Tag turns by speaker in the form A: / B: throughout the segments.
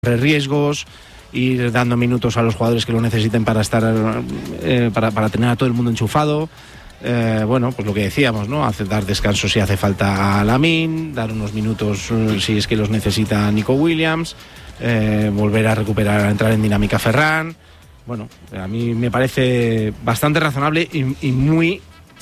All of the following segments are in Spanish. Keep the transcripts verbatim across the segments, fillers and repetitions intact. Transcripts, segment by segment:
A: riesgos, ir dando minutos a los jugadores que lo necesiten para estar eh, para, para tener a todo el mundo enchufado. Eh, bueno, pues lo que decíamos, ¿no? Hace, dar descanso si hace falta a Lamine, dar unos minutos eh, si es que los necesita Nico Williams, eh, volver a recuperar, a entrar en dinámica Ferran. Bueno, a mí me parece bastante razonable y, y muy,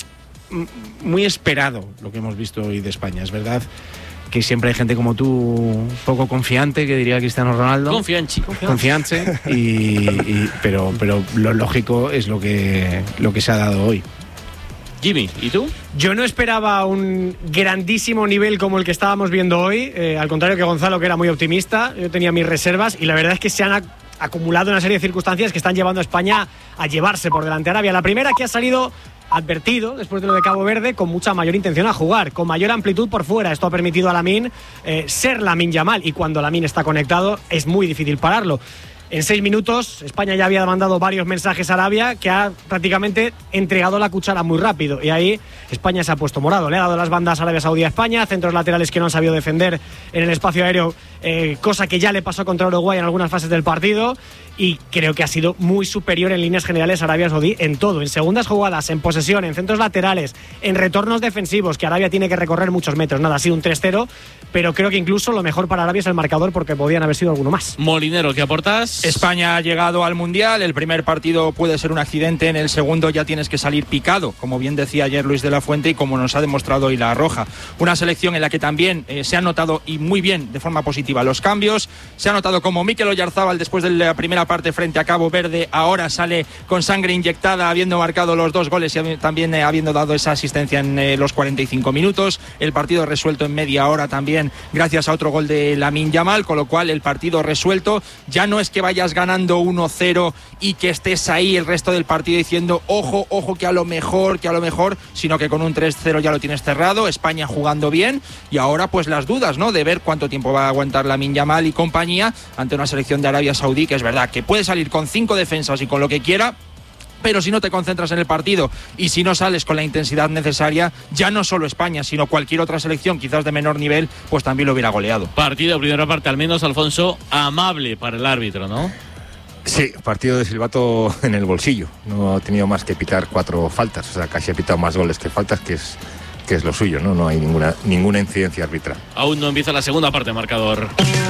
A: muy esperado lo que hemos visto hoy de España. Es verdad que siempre hay gente como tú, poco confiante, que diría Cristiano Ronaldo.
B: Confianchi.
A: Confiance. Y, y, pero, pero lo lógico es lo que, lo que se ha dado hoy.
B: Jimmy, ¿y tú?
C: Yo no esperaba un grandísimo nivel como el que estábamos viendo hoy, eh, al contrario que Gonzalo, que era muy optimista. Yo tenía mis reservas y la verdad es que se han ac- acumulado una serie de circunstancias que están llevando a España a llevarse por delante a Arabia. La primera, que ha salido advertido después de lo de Cabo Verde, con mucha mayor intención a jugar, con mayor amplitud por fuera. Esto ha permitido a Lamine eh, ser Lamine Yamal, y cuando Lamine está conectado es muy difícil pararlo. En seis minutos España ya había mandado varios mensajes a Arabia, que ha prácticamente entregado la cuchara muy rápido, y ahí España se ha puesto morado. Le ha dado las bandas a Arabia Saudí a España, centros laterales que no han sabido defender en el espacio aéreo, eh, cosa que ya le pasó contra Uruguay en algunas fases del partido, y creo que ha sido muy superior en líneas generales a Arabia Saudí en todo, en segundas jugadas, en posesión, en centros laterales, en retornos defensivos, que Arabia tiene que recorrer muchos metros. Nada, ha sido un tres cero, pero creo que incluso lo mejor para Arabia es el marcador, porque podían haber sido alguno más.
B: Molinero, ¿qué aportas?
D: España ha llegado al Mundial, el primer partido puede ser un accidente, en el segundo ya tienes que salir picado, como bien decía ayer Luis de la Fuente y como nos ha demostrado hoy la Roja. Una selección en la que también eh, se han notado, y muy bien, de forma positiva, los cambios. Se ha notado como Mikel Oyarzábal, después de la primera parte frente a Cabo Verde, ahora sale con sangre inyectada, habiendo marcado los dos goles y también eh, habiendo dado esa asistencia en eh, los cuarenta y cinco minutos. El partido resuelto en media hora también, gracias a otro gol de Lamine Yamal, con lo cual el partido resuelto. Ya no es que vayas ganando uno cero y que estés ahí el resto del partido diciendo ojo, ojo, que a lo mejor, que a lo mejor, sino que con un tres cero ya lo tienes cerrado. España jugando bien, y ahora pues las dudas, ¿no?, de ver cuánto tiempo va a aguantar Lamine Yamal y compañía ante una selección de Arabia Saudí, que es verdad que puede salir con cinco defensas y con lo que quiera, pero si no te concentras en el partido y si no sales con la intensidad necesaria, ya no solo España, sino cualquier otra selección, quizás de menor nivel, pues también lo hubiera goleado.
B: Partido, primera parte, al menos, Alfonso, amable para el árbitro, ¿no?
E: Sí, partido de silbato en el bolsillo. No ha tenido más que pitar cuatro faltas, o sea, casi ha pitado más goles que faltas, que es que es lo suyo, ¿no? No hay ninguna ninguna incidencia arbitral.
B: Aún no empieza la segunda parte, marcador.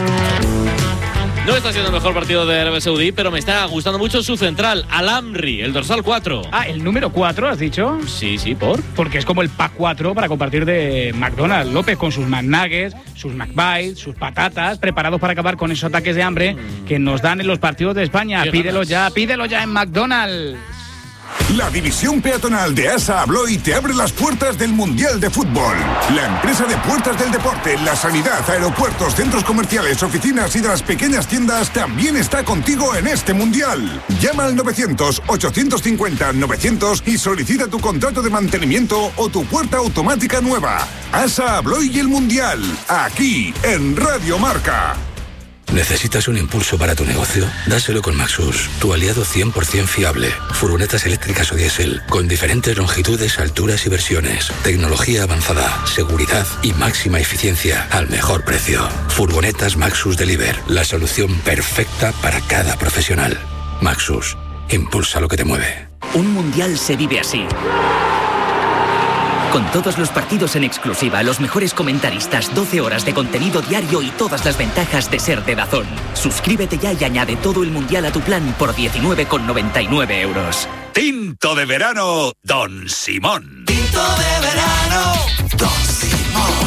B: No está siendo el mejor partido de Arabia Saudí, pero me está gustando mucho su central, Al-Amri, el dorsal cuatro.
F: Ah, el número cuatro, ¿has dicho?
B: Sí, sí, ¿por?
F: Porque es como el pack cuatro para compartir de McDonald's. López, con sus McNuggets, sus McBites, sus patatas, preparados para acabar con esos ataques de hambre mm. que nos dan en los partidos de España. Pídelo ya, pídelo ya en McDonald's.
G: La división peatonal de ASA Abloy te abre las puertas del Mundial de Fútbol. La empresa de puertas del deporte, la sanidad, aeropuertos, centros comerciales, oficinas y de las pequeñas tiendas también está contigo en este Mundial. Llama al novecientos, ochocientos cincuenta, novecientos y solicita tu contrato de mantenimiento o tu puerta automática nueva. ASA Abloy y el Mundial, aquí en Radio Marca.
H: ¿Necesitas un impulso para tu negocio? Dáselo con Maxus, tu aliado cien por ciento fiable. Furgonetas eléctricas o diésel, con diferentes longitudes, alturas y versiones. Tecnología avanzada, seguridad y máxima eficiencia al mejor precio. Furgonetas Maxus Deliver, la solución perfecta para cada profesional. Maxus, impulsa lo que te mueve.
I: Un mundial se vive así. Con todos los partidos en exclusiva, los mejores comentaristas, doce horas de contenido diario y todas las ventajas de ser de DAZN. Suscríbete ya y añade todo el mundial a tu plan por diecinueve con noventa y nueve euros.
J: Tinto de verano, Don Simón. Tinto de verano, Don Simón.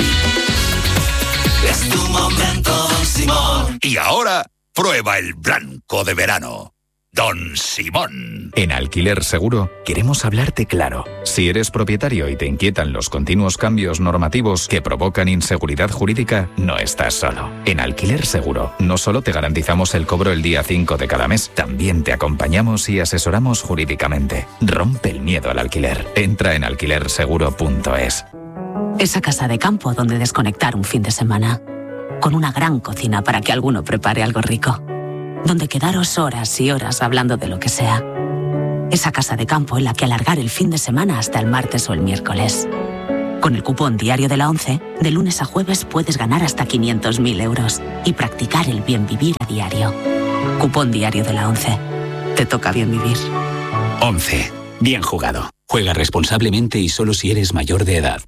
J: Es tu momento, Don Simón. Y ahora, prueba el blanco de verano. Don Simón.
K: En Alquiler Seguro queremos hablarte claro. Si eres propietario y te inquietan los continuos cambios normativos que provocan inseguridad jurídica, no estás solo. En Alquiler Seguro no solo te garantizamos el cobro el día cinco de cada mes, también te acompañamos y asesoramos jurídicamente. Rompe el miedo al alquiler. Entra en alquiler seguro punto es.
L: Esa casa de campo donde desconectar un fin de semana. Con una gran cocina para que alguno prepare algo rico. Donde quedaros horas y horas hablando de lo que sea. Esa casa de campo en la que alargar el fin de semana hasta el martes o el miércoles. Con el cupón Diario de la ONCE, de lunes a jueves puedes ganar hasta quinientos mil euros y practicar el bien vivir a diario. Cupón Diario de la ONCE. Te toca bien vivir.
M: ONCE. Bien jugado. Juega responsablemente y solo si eres mayor de edad.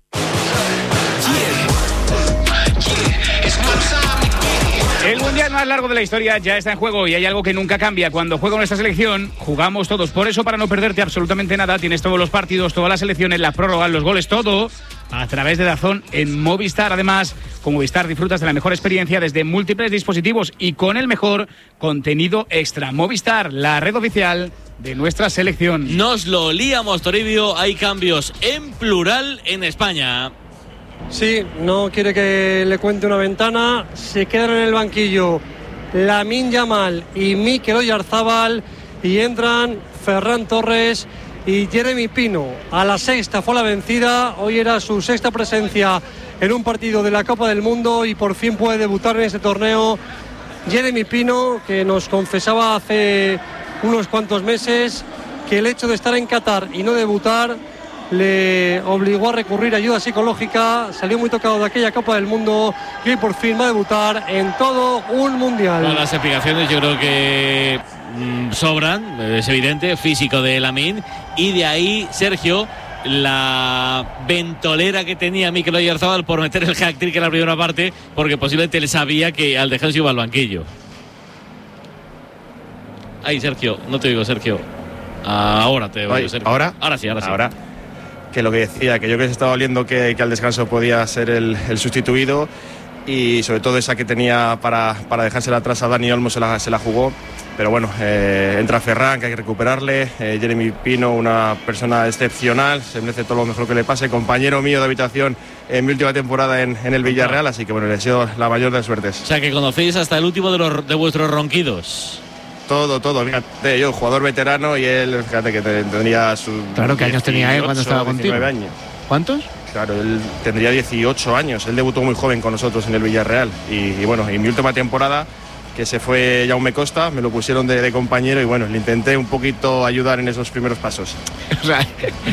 F: El mundial más largo de la historia ya está en juego y hay algo que nunca cambia. Cuando juega nuestra selección, jugamos todos. Por eso, para no perderte absolutamente nada, tienes todos los partidos, todas las selecciones, las prórrogas, los goles, todo a través de DAZN en Movistar. Además, con Movistar disfrutas de la mejor experiencia desde múltiples dispositivos y con el mejor contenido extra. Movistar, la red oficial de nuestra selección.
B: Nos lo olíamos, Toribio. Hay cambios en plural en España.
N: Sí, no quiere que le cuente una ventana. Se quedan en el banquillo Lamine Yamal y Mikel Oyarzabal y entran Ferran Torres y Jeremy Pino. A la sexta fue la vencida. Hoy era su sexta presencia en un partido de la Copa del Mundo y por fin puede debutar en este torneo Jeremy Pino, que nos confesaba hace unos cuantos meses que el hecho de estar en Qatar y no debutar le obligó a recurrir a ayuda psicológica. Salió muy tocado de aquella Copa del Mundo y por fin va a debutar en todo un mundial.
B: Todas las explicaciones yo creo que mmm, sobran, es evidente, físico de Lamine, y de ahí, Sergio, la ventolera que tenía Mikel Oyarzabal por meter el hat-trick en la primera parte, porque posiblemente él sabía que al dejarse iba al banquillo. Ay, Sergio, no te digo, Sergio. Ahora te oigo, Sergio.
O: ¿Ahora?
B: Ahora sí, ahora sí.
O: Ahora. Que lo que decía, que yo creo que se estaba oliendo que, que al descanso podía ser el, el sustituido, y sobre todo esa que tenía para, para dejársela atrás a Dani Olmo se la, se la jugó, pero bueno, eh, entra Ferran, que hay que recuperarle, eh, Jeremy Pino, una persona excepcional, se merece todo lo mejor que le pase, compañero mío de habitación en mi última temporada en, en el Villarreal, así que bueno, le deseo la mayor de las suertes.
B: O sea, que conocéis hasta el último de, los, de vuestros ronquidos.
O: Todo, todo, fíjate, yo jugador veterano y él, fíjate que tendría su...
A: Claro, ¿qué años tenía él cuando estaba contigo?
O: diecinueve años.
A: ¿Cuántos?
O: Claro, él tendría dieciocho años, él debutó muy joven con nosotros en el Villarreal y, y bueno, en mi última temporada, que se fue Jaume Costa, me lo pusieron de, de compañero y bueno, le intenté un poquito ayudar en esos primeros pasos.
A: O sea,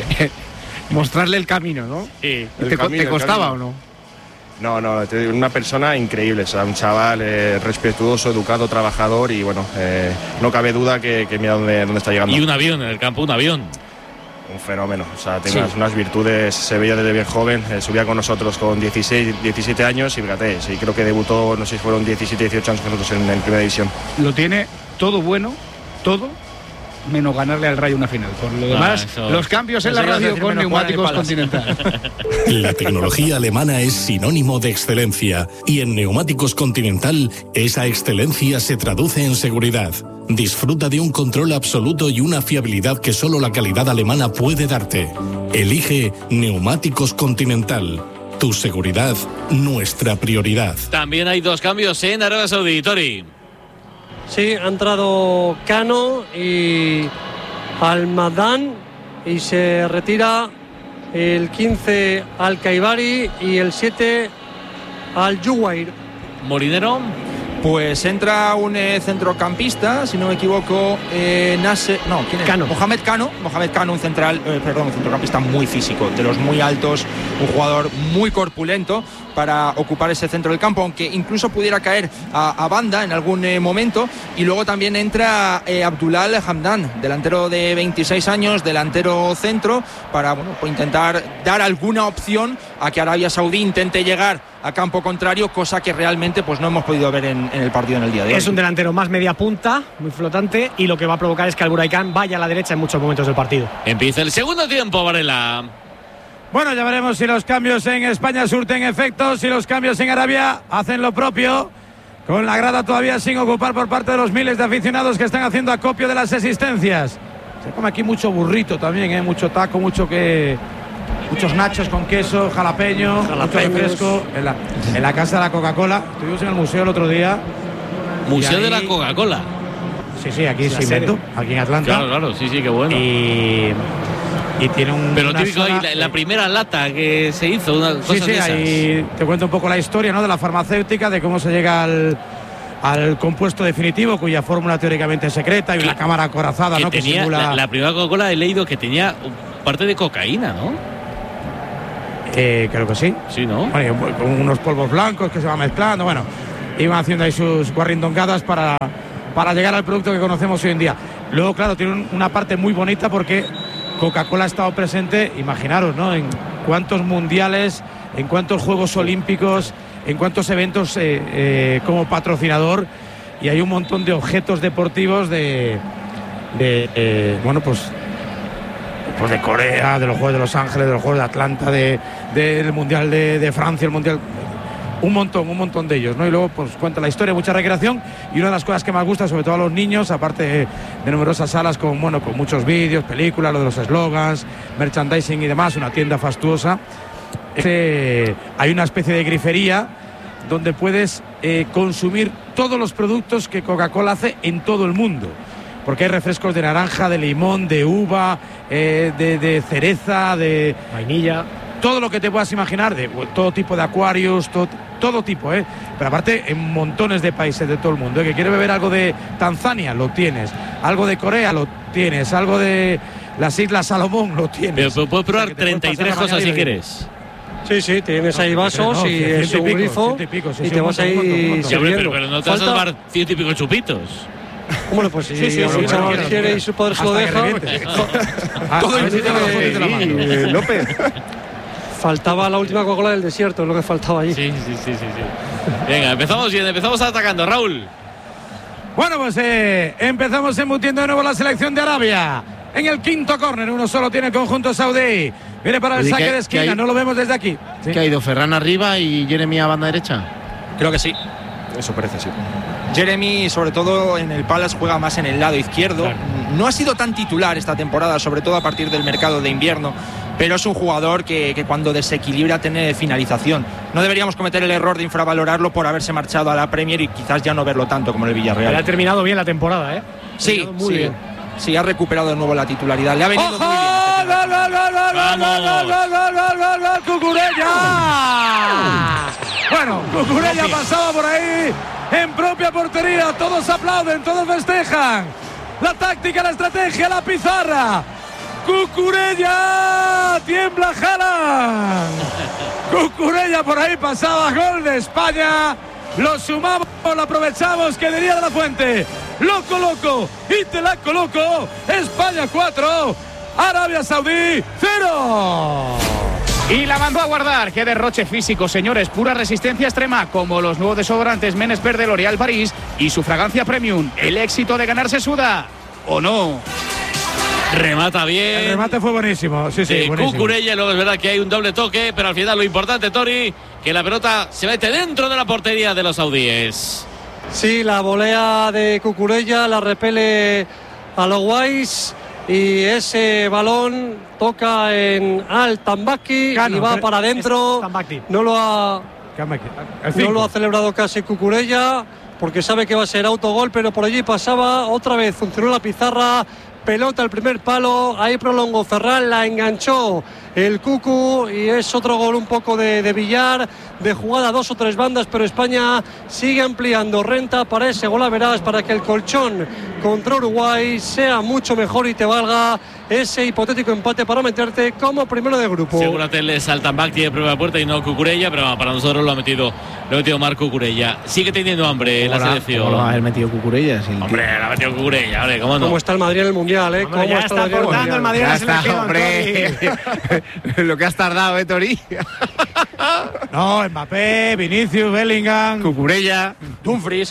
A: mostrarle el camino, ¿no?
O: Sí.
A: ¿Te, camino, ¿te costaba o no?
O: No, no, una persona increíble, o sea, un chaval eh, respetuoso, educado, trabajador y bueno, eh, no cabe duda que, que mira dónde, dónde está llegando.
B: Y un avión en el campo, un avión.
O: Un fenómeno, o sea, tiene
B: sí.
O: unas, unas virtudes, se veía desde bien joven, eh, subía con nosotros con dieciséis, diecisiete años y fíjate, sí, creo que debutó, no sé si fueron diecisiete, dieciocho años con nosotros en, en Primera División.
F: Lo tiene todo bueno, todo, menos ganarle al Rayo una final. Por lo demás, ah, eso, los cambios en la radio con Neumáticos Continental.
P: La tecnología alemana es sinónimo de excelencia y en Neumáticos Continental esa excelencia se traduce en seguridad. Disfruta de un control absoluto y una fiabilidad que solo la calidad alemana puede darte. Elige Neumáticos Continental. Tu seguridad, nuestra prioridad.
B: También hay dos cambios en Arabia Saudí, Tori.
N: Sí, ha entrado Cano y Almadán y se retira el quince Al-Kaibari y el siete Al-Juwair.
B: Molinero.
D: Pues entra un eh, centrocampista, si no me equivoco, eh, Nasser, no, ¿quién es?
C: Cano.
D: Mohamed Cano, Mohamed Cano, un central, eh, perdón, un centrocampista muy físico, de los muy altos, un jugador muy corpulento para ocupar ese centro del campo, aunque incluso pudiera caer a, a banda en algún eh, momento. Y luego también entra eh, Abdullah Hamdan, delantero de veintiséis años, delantero centro, para bueno, pues intentar dar alguna opción a que Arabia Saudí intente llegar a campo contrario, cosa que realmente pues no hemos podido ver en, en el partido en el día de hoy.
C: Es un delantero más media punta, muy flotante, y lo que va a provocar es que Al Buraicán vaya a la derecha en muchos momentos del partido.
B: Empieza el segundo tiempo, Varela.
Q: Bueno, ya veremos si los cambios en España surten efectos, si los cambios en Arabia hacen lo propio, con la grada todavía sin ocupar por parte de los miles de aficionados que están haciendo acopio de las existencias. Se come aquí mucho burrito también, ¿eh? Mucho taco, mucho que... Muchos nachos con queso, jalapeño, mucho refresco. En la, en la casa de la Coca-Cola. Estuvimos en el museo el otro día.
B: Museo
Q: ahí,
B: de la Coca-Cola.
Q: Sí, sí, aquí se inventó, aquí en Atlanta.
B: Claro, claro, sí, sí, qué bueno.
Q: Y, y tiene un.
B: Pero típico ahí, la, la primera lata que se hizo, una cosa
Q: sí, sí,
B: de esas.
Q: Ahí te cuento un poco la historia, ¿no? De la farmacéutica, de cómo se llega al. al compuesto definitivo, cuya fórmula teóricamente es secreta, y una cámara acorazada,
B: que
Q: ¿no?
B: Tenía,
Q: que simula...
B: la, la primera Coca-Cola he leído que tenía parte de cocaína, ¿no?
Q: Eh, creo que sí.
B: Sí, ¿no?
Q: Bueno, con unos polvos blancos que se van mezclando, bueno, iban haciendo ahí sus guarrindongadas para, para llegar al producto que conocemos hoy en día. Luego, claro, tiene un, una parte muy bonita porque Coca-Cola ha estado presente, imaginaros, ¿no? En cuántos mundiales, en cuántos Juegos Olímpicos, en cuántos eventos eh, eh, como patrocinador, y hay un montón de objetos deportivos de, de eh, bueno, pues, pues de Corea, de los Juegos de Los Ángeles, de los Juegos de Atlanta, de, del Mundial de, de Francia, el Mundial... Un montón, un montón de ellos, ¿no? Y luego pues cuenta la historia, mucha recreación, y una de las cosas que más gusta, sobre todo a los niños, aparte de, de numerosas salas con, bueno, con muchos vídeos, películas, lo de los eslogans, merchandising y demás, una tienda fastuosa. Este, hay una especie de grifería donde puedes eh, consumir todos los productos que Coca-Cola hace en todo el mundo, porque hay refrescos de naranja, de limón, de uva, eh, de, de cereza, de
C: vainilla,
Q: todo lo que te puedas imaginar, de todo tipo de Aquarius, todo, todo tipo, ¿eh? Pero aparte en montones de países de todo el mundo, ¿eh? Que quiere beber algo de Tanzania, lo tienes, algo de Corea, lo tienes, algo de las Islas Salomón, lo tienes.
B: Pero puedes probar o sea, treinta y tres cosas si quieres.
N: Sí, sí, tienes ahí vasos no, y es un grifo y, pico, sí, y sí, te vas ahí
B: sirviendo. Pero no te vas a tomar ciento y pico chupitos.
N: Bueno, pues sí, sí, sí, si chaval quiere y su padre se lo deja. Todo el López. Faltaba la última Coca-Cola del desierto, es lo que faltaba allí.
B: Sí, sí, sí, sí, sí. Venga, empezamos bien, empezamos atacando, Raúl.
Q: Bueno, pues eh, empezamos embutiendo de nuevo la selección de Arabia. En el quinto córner, uno solo tiene el conjunto saudí. Viene para el
A: Oye,
Q: saque
A: que,
Q: de esquina, no lo vemos desde aquí.
A: ¿Sí? ¿Qué ha ido? ¿Ferran arriba y Jeremy a banda derecha?
D: Creo que sí.
O: Eso parece, sí.
D: Jeremy, sobre todo en el Palace, juega más en el lado izquierdo. Claro. No ha sido tan titular esta temporada, sobre todo a partir del mercado de invierno, pero es un jugador que, que cuando desequilibra tiene finalización. No deberíamos cometer el error de infravalorarlo por haberse marchado a la Premier y quizás ya no verlo tanto como en el Villarreal.
C: Pero ha terminado bien la temporada, ¿eh?
D: Sí,
C: muy
D: sí.
C: bien.
D: Sí, ha recuperado de nuevo la titularidad. Le ha venido
Q: ¡Ojo!
D: muy bien.
Q: ¡Gol, gol, gol, gol, gol, gol, gol, gol, gol, gol, Cucurella! Bueno, Cucurella pasaba por ahí en propia portería. Todos aplauden, todos festejan. La táctica, la estrategia, la pizarra. Cucurella, tiembla Haaland. Cucurella por ahí pasaba, gol de España. Lo sumamos, lo aprovechamos, que diría de la Fuente. Lo coloco y te la coloco. España cuatro, Arabia Saudí cero.
F: Y la mandó a guardar. Qué derroche físico, señores. Pura resistencia extrema, como los nuevos desodorantes Men Expert de L'Oréal París y su fragancia premium. El éxito de ganar se suda, ¿o no?
B: Remata bien.
Q: El remate fue buenísimo. Sí, sí, buenísimo.
B: Cucurella, luego es verdad que hay un doble toque, pero al final lo importante, Tori, que la pelota se mete dentro de la portería de los saudíes.
N: Sí, la volea de Cucurella la repele a los guays y ese balón toca en Al Tambaki Cano, y va para adentro. No lo ha no lo ha celebrado casi Cucurella porque sabe que va a ser autogol, pero por allí pasaba otra vez, funcionó la pizarra. Pelota al primer palo, ahí prolongó Ferran, la enganchó el Cucu y es otro gol un poco de, de billar, de jugada dos o tres bandas, pero España sigue ampliando renta para ese gol a verás, para que el colchón contra Uruguay sea mucho mejor y te valga ese hipotético empate para meterte como primero de grupo.
B: Seguramente le saltan back, tiene prueba de puerta y no Cucurella, pero para nosotros lo ha metido lo ha metido Marc Cucurella. Sigue teniendo hambre la selección.
A: ¿Cómo lo ha metido Cucurella? Sí,
B: hombre, lo ha metido Cucurella, hombre, ¿cómo no?
N: ¿Cómo está el Madrid en el Mundial, eh?
C: Hombre, ya está aportando el Madrid en la selección,
A: hombre. Lo que has tardado, ¿eh, Tori?
Q: No, Mbappé, Vinicius, Bellingham,
A: Cucurella,
D: Dumfries.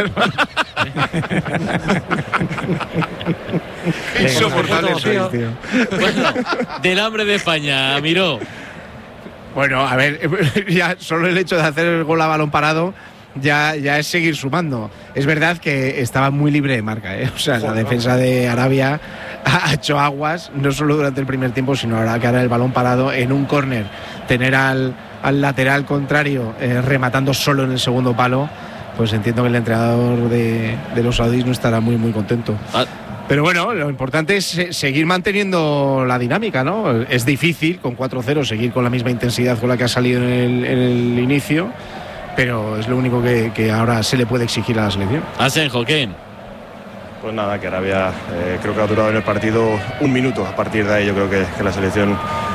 A: Insoportable sois, tío.
B: Bueno, del hambre de España, Miró.
A: Bueno, a ver, ya solo el hecho de hacer el gol a balón parado ya, ya es seguir sumando. Es verdad que estaba muy libre de marca, ¿eh? O sea, la defensa de Arabia ha hecho aguas, no solo durante el primer tiempo, sino ahora que ahora el balón parado en un córner, tener al, al lateral contrario eh, rematando solo en el segundo palo, pues entiendo que el entrenador de, de los saudíes no estará muy, muy contento. Ah. Pero bueno, lo importante es seguir manteniendo la dinámica, ¿no? Es difícil con cuatro cero seguir con la misma intensidad con la que ha salido en el, en el inicio, pero es lo único que, que ahora se le puede exigir a la selección.
B: Asenjo, ¿qué?
O: Pues nada, que Arabia eh, creo que ha durado en el partido un minuto. A partir de ahí yo creo que, que la selección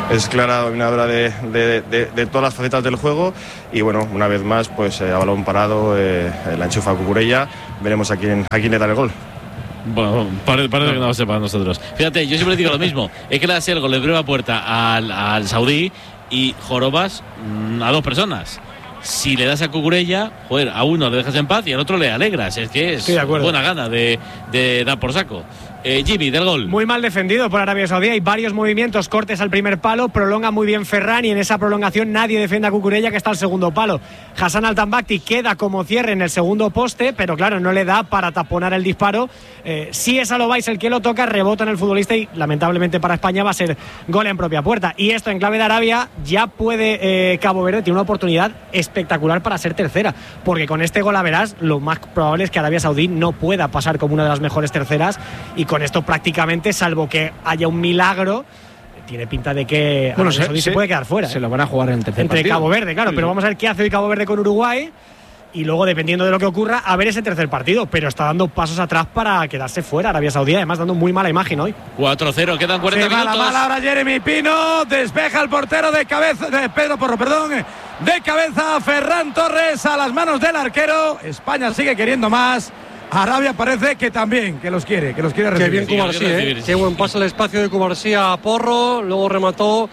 O: es clara dominadora de, de, de, de todas las facetas del juego y bueno, una vez más, pues eh, a balón parado, eh, la enchufa Cucurella, veremos a quién, a quién le da el gol.
B: Bueno, parece, parece que no lo sepa nosotros. Fíjate, yo siempre digo lo mismo, es que le das el gol, le abre la puerta al, al saudí y jorobas mmm, a dos personas. Si le das a Cucurella, joder, a uno le dejas en paz y al otro le alegras. Es que es buena gana de, de dar por saco. Eh, Jimmy, del gol.
C: Muy mal defendido por Arabia Saudí. Hay varios movimientos, cortes al primer palo, prolonga muy bien Ferran y en esa prolongación nadie defiende a Cucurella, que está al segundo palo. Hassan Al-Tambakti queda como cierre en el segundo poste, pero claro, no le da para taponar el disparo. Eh, si es Alobais el que lo toca, rebota en el futbolista y lamentablemente para España va a ser gol en propia puerta. Y esto en clave de Arabia, ya puede eh, Cabo Verde, tiene una oportunidad espectacular para ser tercera, porque con este gol a verás, lo más probable es que Arabia Saudí no pueda pasar como una de las mejores terceras y con esto prácticamente, salvo que haya un milagro, tiene pinta de que
A: bueno,
C: se, se, se puede quedar fuera.
A: Se lo van a jugar en el tercer
C: entre
A: partido.
C: Cabo Verde, claro,
A: sí.
C: Pero vamos a ver qué hace hoy Cabo Verde con Uruguay y luego, dependiendo de lo que ocurra, a ver ese tercer partido, pero está dando pasos atrás para quedarse fuera Arabia Saudí, además dando muy mala imagen hoy.
B: cuatro cero, quedan cuarenta
Q: se
B: minutos.
Q: Va la mala ahora Jeremy Pino, despeja el portero de cabeza, de Pedro Porro, perdón, de cabeza Ferran Torres a las manos del arquero. España sigue queriendo más. Arabia parece que también, que los quiere, que los quiere recibir.
N: Qué bien Cubarsí, ¿eh? Qué buen pase al espacio de Cubarsí a Porro, luego remató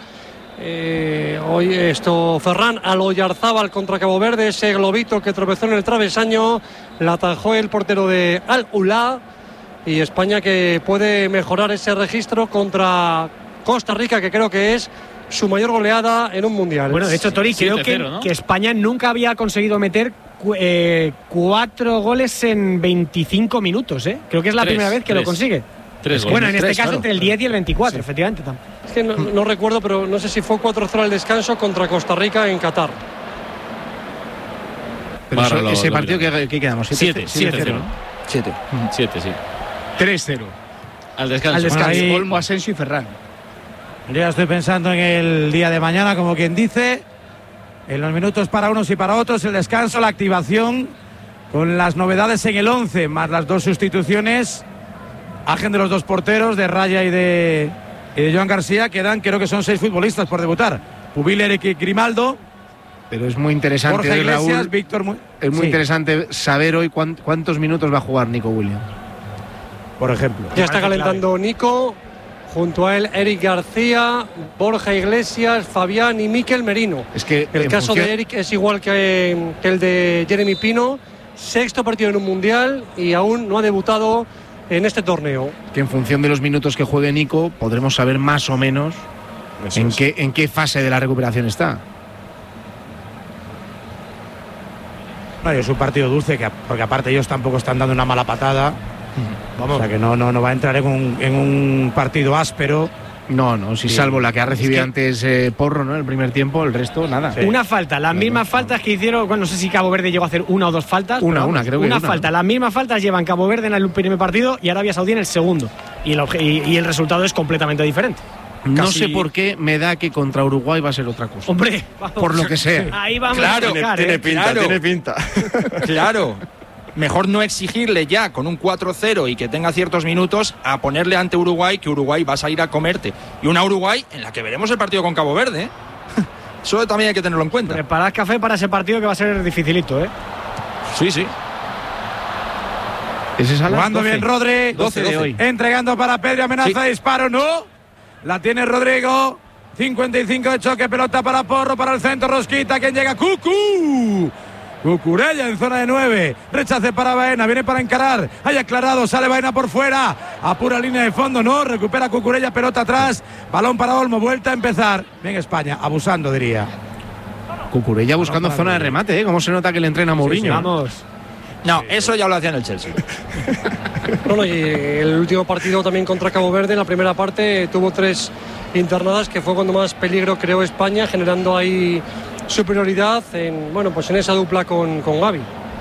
N: eh, hoy esto Ferran al Oyarzábal contra Cabo Verde, ese globito que tropezó en el travesaño, la atajó el portero de Al-Ula y España que puede mejorar ese registro contra Costa Rica, que creo que es su mayor goleada en un mundial.
C: Bueno, de hecho, Tori, creo que, ¿no? que España nunca había conseguido meter Eh, cuatro goles en veinticinco minutos, ¿eh? Creo que es la tres, primera vez que tres. lo consigue.
B: Tres
C: bueno,
B: goles.
C: en este
B: tres,
C: caso
B: claro.
C: entre el diez y el veinticuatro, sí. Efectivamente.
N: Es que no, no recuerdo, pero no sé si fue cuatro cero al descanso contra Costa Rica en Qatar.
A: Pero eso, lo, ese lo partido que, que quedamos
B: siete cero.
D: siete
B: siete, sí.
Q: tres cero.
B: Al descanso.
F: Al descanso.
Q: Ahí,
F: Olmo, Asensio y Ferran.
Q: Yo ya estoy pensando en el día de mañana, como quien dice. En los minutos para unos y para otros, el descanso, la activación, con las novedades en el once, más las dos sustituciones, agen de los dos porteros, de Raya y de, y de Joan García, quedan, creo que son seis futbolistas por debutar. Pubiler y Grimaldo.
A: Pero es muy interesante,
Q: Borja Iglesias,
A: Raúl,
Q: Víctor. Muy,
A: es muy
Q: sí.
A: interesante saber hoy cuántos minutos va a jugar Nico Williams.
Q: Por ejemplo.
N: Ya está calentando clave. Nico. Junto a él, Eric García, Borja Iglesias, Fabián y Mikel Merino.
A: Es que
N: el caso función... de Eric es igual que, que el de Jeremy Pino. Sexto partido en un mundial y aún no ha debutado en este torneo.
A: Que en función de los minutos que juegue Nico, podremos saber más o menos en qué, en qué fase de la recuperación está.
Q: No, es un partido dulce, que, porque aparte ellos tampoco están dando una mala patada. Vamos. O sea que no, no, no va a entrar en un, en un partido áspero.
A: No, no, si sí. salvo la que ha recibido es que... antes eh, Porro, ¿no? El primer tiempo, el resto, nada.
C: Sí. Una falta, las no, mismas no, faltas no. que hicieron, bueno, no sé si Cabo Verde llegó a hacer una o dos faltas.
A: Una,
C: vamos,
A: una, creo que
C: una.
A: Una
C: falta, las mismas faltas llevan Cabo Verde en el primer partido y Arabia Saudí en el segundo. Y el, y, y el resultado es completamente diferente.
A: No
C: Casi...
A: sé por qué me da que contra Uruguay va a ser otra cosa.
C: Hombre,
A: vamos. Por lo que sea.
C: Ahí vamos
D: claro,
C: a tocar,
O: tiene,
C: ¿eh?
O: tiene pinta,
D: claro.
O: tiene pinta.
D: Claro. Mejor no exigirle ya con un cuatro cero y que tenga ciertos minutos a ponerle ante Uruguay, que Uruguay va a salir a comerte. Y una Uruguay en la que veremos el partido con Cabo Verde, ¿eh? Eso también hay que tenerlo en cuenta.
C: Preparad café para ese partido que va a ser dificilito, ¿eh?
D: Sí, sí.
Q: ¿Ese es Jugando doce. Bien Rodri.
D: doce de hoy.
Q: Entregando para Pedri, amenaza de sí. disparo, no. La tiene Rodrigo. cincuenta y cinco de choque, pelota para Porro, para el centro, Rosquita, quien llega, Cucu. Cucurella en zona de nueve, rechace para Baena, viene para encarar, hay aclarado, sale Baena por fuera, apura línea de fondo, no, recupera Cucurella, pelota atrás, balón para Olmo, vuelta a empezar, bien España, abusando diría.
A: Cucurella buscando zona de remate, ¿eh? Cómo se nota que le entrena a Mourinho.
C: Sí, sí, vamos.
D: No, eso ya lo hacía en el Chelsea.
N: Bueno, y el último partido también contra Cabo Verde, en la primera parte tuvo tres internadas, que fue cuando más peligro creó España, generando ahí superioridad en, bueno, pues en esa dupla con, con Gavi.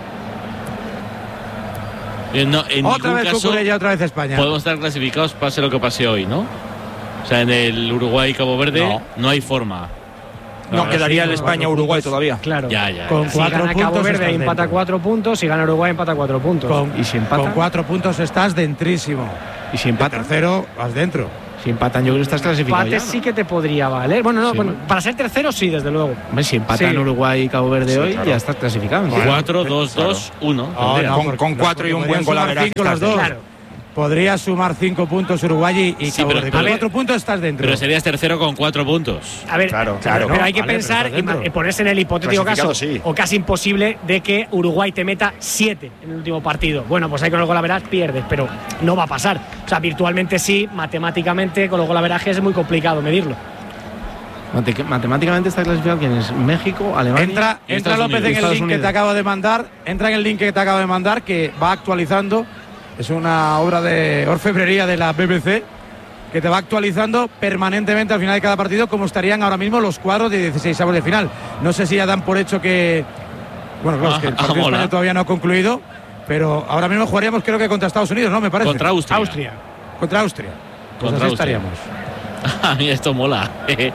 B: Eh, no, en
Q: otra vez
B: caso,
Q: Cucurella, otra vez España.
B: Podemos estar clasificados pase lo que pase hoy, ¿no? O sea, en el Uruguay y Cabo Verde no, no hay forma.
D: No, no quedaría sí, el España-Uruguay todavía.
C: Claro.
B: Ya, ya, ya.
C: Con si cuatro gana puntos Cabo Verde empata dentro. cuatro puntos, si gana Uruguay empata cuatro puntos.
Q: Con, y si empata, con cuatro puntos estás dentrísimo.
A: Y si empata
Q: el tercero vas dentro.
A: Si empatan, yo creo que estás clasificado.
C: Empate
A: ya, ¿no?
C: sí que te podría valer. Bueno, no,
A: Sí,
C: bueno,
A: ¿no?
C: para ser tercero, sí, desde luego.
A: Hombre, si empatan
C: Sí.
A: Uruguay y Cabo Verde
C: Sí,
A: hoy,
C: claro.
A: ya estás clasificado.
B: cuatro, dos, dos, uno.
D: No, no, con, con cuatro y un buen gol
Q: sumar cinco los dos.
C: Claro.
Q: Podría sumar cinco puntos Uruguay y
B: Sí,
Q: Cabo
B: pero-
Q: Verde.
B: pero-
Q: Con cuatro puntos estás dentro.
B: Pero serías tercero con cuatro puntos.
C: A ver,
D: Claro,
C: claro,
D: claro.
C: pero hay que
Q: Vale, pero
C: pensar
Q: estás dentro.
C: y ponerse en el hipotético caso,
O: Clasificado, sí.
C: o casi imposible, de que Uruguay te meta siete en el último partido. Bueno, pues ahí con el golaveraje pierdes, pero no va a pasar. O sea, virtualmente sí, matemáticamente con los golaverajes es muy complicado medirlo.
A: Mate- Matemáticamente está clasificado quién es México, Alemania.
Q: Entra,
A: y
Q: entra
A: Estados
Q: López
A: Unidos.
Q: en el
A: Estados
Q: link que te
A: Unidos.
Q: acabo de mandar. Entra en el link que te acabo de mandar, que va actualizando. Es una obra de orfebrería de la B B C que te va actualizando permanentemente al final de cada partido cómo estarían ahora mismo los cuadros de dieciséis avos de final. No sé si ya dan por hecho que. Bueno, claro, es que el
B: Ah,
Q: partido
B: mola.
Q: español todavía no ha concluido, pero ahora mismo jugaríamos creo que contra Estados Unidos, ¿no? Me parece.
B: Contra Austria.
C: Austria.
Q: Contra Austria. Pues
B: Contra
Q: así
B: Austria.
Q: estaríamos.
B: A mí esto mola.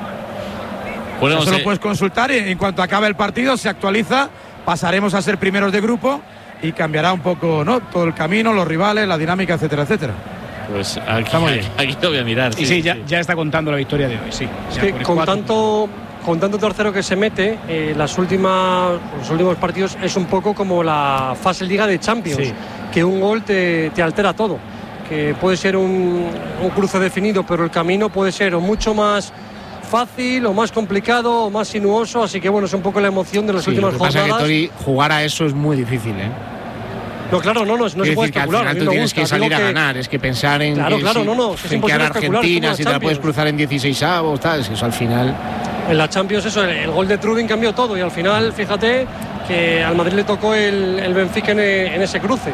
B: Bueno,
Q: Eso
B: se-
Q: lo puedes consultar y en cuanto acabe el partido se actualiza, pasaremos a ser primeros de grupo y cambiará un poco, ¿no? Todo el camino, los rivales, la dinámica, etcétera, etcétera.
B: Pues aquí,
Q: Está muy bien.
B: aquí lo voy a mirar.
F: Y sí, ya, ya está contando la victoria de hoy, sí.
N: Es
F: Ya
N: que
F: por
N: con
F: cuatro.
N: tanto, con tanto tercero que se mete, eh, las últimas, los últimos partidos es un poco como la fase Liga de Champions,
C: Sí.
N: que un gol te, te altera todo. Que puede ser un, un cruce definido, pero el camino puede ser o mucho más fácil, o más complicado, o más sinuoso. Así que bueno, es un poco la emoción de las
A: Sí, lo
N: últimas
A: que pasa es que
N: jornadas.
A: Tori, jugar a eso es muy difícil, ¿eh?
N: No, claro, no, no, no se
A: Quiero
N: puede
A: decir que al
N: especular.
A: final
N: a mí
A: tú
N: me
A: tienes
N: gusta,
A: que salir
N: digo
A: a
N: que-
A: ganar, es que pensar en
N: Claro,
A: que
N: claro,
A: si-
N: no, no, es que es
A: en
N: imposible
A: que ahora
N: especular, es como
A: Argentina,
N: la
A: si te la puedes
N: Champions.
A: cruzar en dieciséis avos, tal, es que eso al final.
N: En la Champions eso, el, el gol de Trubin cambió todo y al final, fíjate que al Madrid le tocó el, el Benfica en, e- en ese cruce.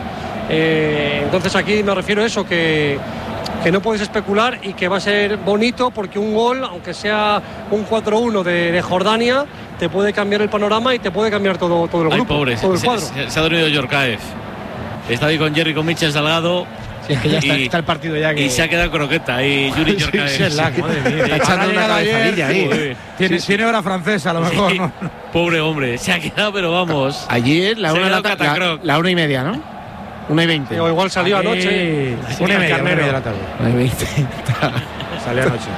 N: Eh, entonces aquí me refiero a eso, que, que no puedes especular y que va a ser bonito porque un gol, aunque sea un cuatro uno de, de Jordania, te puede cambiar el panorama y te puede cambiar todo, todo el
B: Ay,
N: grupo,
B: pobre,
N: todo el
B: se,
N: cuadro.
B: se- se ha dormido Yorkaev. Está ahí con Jerry, con Michel Salgado.
F: Sí, es que ya está,
B: y,
F: está el partido ya que.
B: y se ha quedado croqueta. Y Yuri Yorkaev.
Q: Sí, es la- madre mía.
A: Está echando
Q: Habrá
A: una
Q: llegado ayer.
A: cabezadilla ahí.
B: Joder.
Q: Tiene, tiene hora francesa a lo mejor,
B: Sí.
Q: ¿no?
B: Pobre hombre, se ha quedado, pero vamos.
A: Ayer, la
B: Se
A: una,
B: ha
A: de la,
B: quedado
A: ta- la,
B: catacroc.
A: la una y media, ¿no? Una y veinte.
N: O igual salió
Q: Aquí,
N: anoche.
Q: Una y media, una y
N: Carnero.
Q: media de la tarde.
A: Una y veinte.
Q: Salió anoche.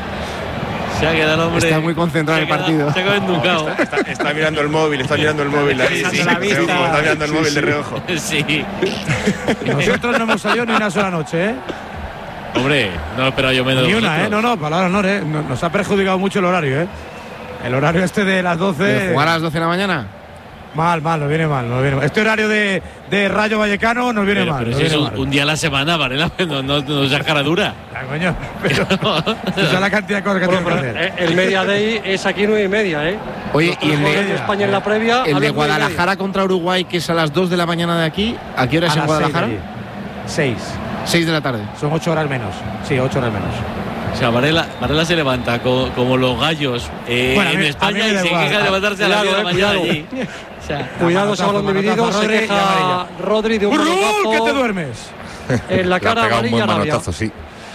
B: Se ha quedado el hombre.
A: Está muy concentrado en
B: se ha
A: el
B: quedado-
A: partido.
B: Se ha quedado enducado.
O: Está, está mirando el móvil, está mirando el móvil ahí.
C: Está
O: Sí,
C: echando la
O: de reojo,
C: vista.
O: está mirando el
A: Sí,
O: móvil de
A: sí.
O: reojo.
B: Sí.
Q: Nosotros no hemos salido ni una sola noche, ¿eh?
B: Hombre, no esperaba yo menos.
Q: Ni
B: de
Q: una, ¿eh?
B: vosotros.
Q: No, no, palabra honor, ¿eh? Nos nos ha perjudicado mucho el horario, ¿eh? El horario este de las doce.
A: ¿De jugar a las doce de la mañana?
Q: Mal, mal, nos viene mal, nos viene mal. Este horario de, de Rayo Vallecano nos viene
B: Pero,
Q: mal.
B: pero
Q: nos
B: si es
Q: viene
B: un,
Q: mal.
B: un día a la semana, Varela, no, no, no seas cara dura.
Q: Ah, coño, pero esa es la cantidad de cosas que
N: Bueno,
Q: tenemos que
N: pero,
Q: hacer.
N: eh, el Media Day es aquí nueve y media, ¿eh?
A: Oye,
N: Los
A: y el
N: jugadores
A: de,
N: de España en la previa. a
A: el
N: las
A: de
N: nueve y media.
A: Guadalajara contra Uruguay, que es a las dos de la mañana de aquí, ¿a qué hora es
Q: A
A: en
Q: las
A: Guadalajara?
Q: Seis, allí. Seis.
A: seis de la tarde.
Q: Son ocho horas menos. Sí, ocho horas menos.
B: O sea, Varela, Varela se levanta co- como los gallos eh,
Q: Bueno, a
B: en
Q: mí- a
B: España
Q: mí me
B: y
Q: da
B: se
Q: igual.
B: queja de levantarse a las diez de la
N: Cuidado,
B: mañana
N: eh,
B: allí. O sea,
N: Cuidado, ese
Q: Manotazo,
N: balón dividido,
Q: manotazo,
N: se
Q: Rodri, y
N: queja
Q: amarilla.
N: Rodri de un
Q: ¡Gol,
N: manotazo
Q: que te duermes!
N: en la
E: Le ha
N: cara
E: pegado un
N: amarilla
E: buen
N: a Arabia.
E: manotazo, sí.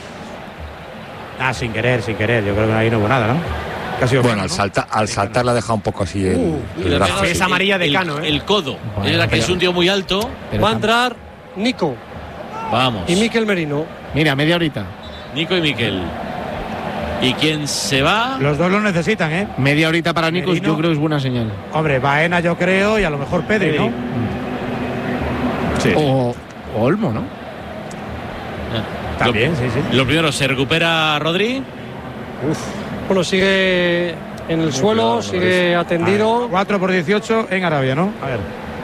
Q: Ah, sin querer, sin querer. Yo creo que ahí no hubo nada, ¿no? Casi
E: Bueno, al, salta, al saltar le ha dejado un poco así el,
N: Uh,
E: el
B: le
E: brazo.
B: pega
C: Es
B: el-
C: amarilla de
B: el-
C: Cano, ¿eh?
B: El codo.
A: Bueno,
B: es la que
A: pero-
B: es un tío muy alto.
A: Pero
N: Va a
A: tam-
N: entrar Nico
B: Vamos.
N: y Miquel Merino.
A: Mira, media horita.
B: Nico y Miquel. ¿Y quién se va?
Q: Los dos lo necesitan, ¿eh?
A: Media horita para Nicos,
Q: Merino.
A: yo creo que es buena señal.
Q: Hombre, Baena yo creo y a lo mejor Pedri, ¿no?
O: Sí.
A: O, o Olmo, ¿no?
Q: También, sí, sí.
B: Lo primero, ¿se recupera Rodri?
N: Bueno, sigue en el suelo, sigue atendido.
Q: cuatro por dieciocho en Arabia, ¿no? A ver.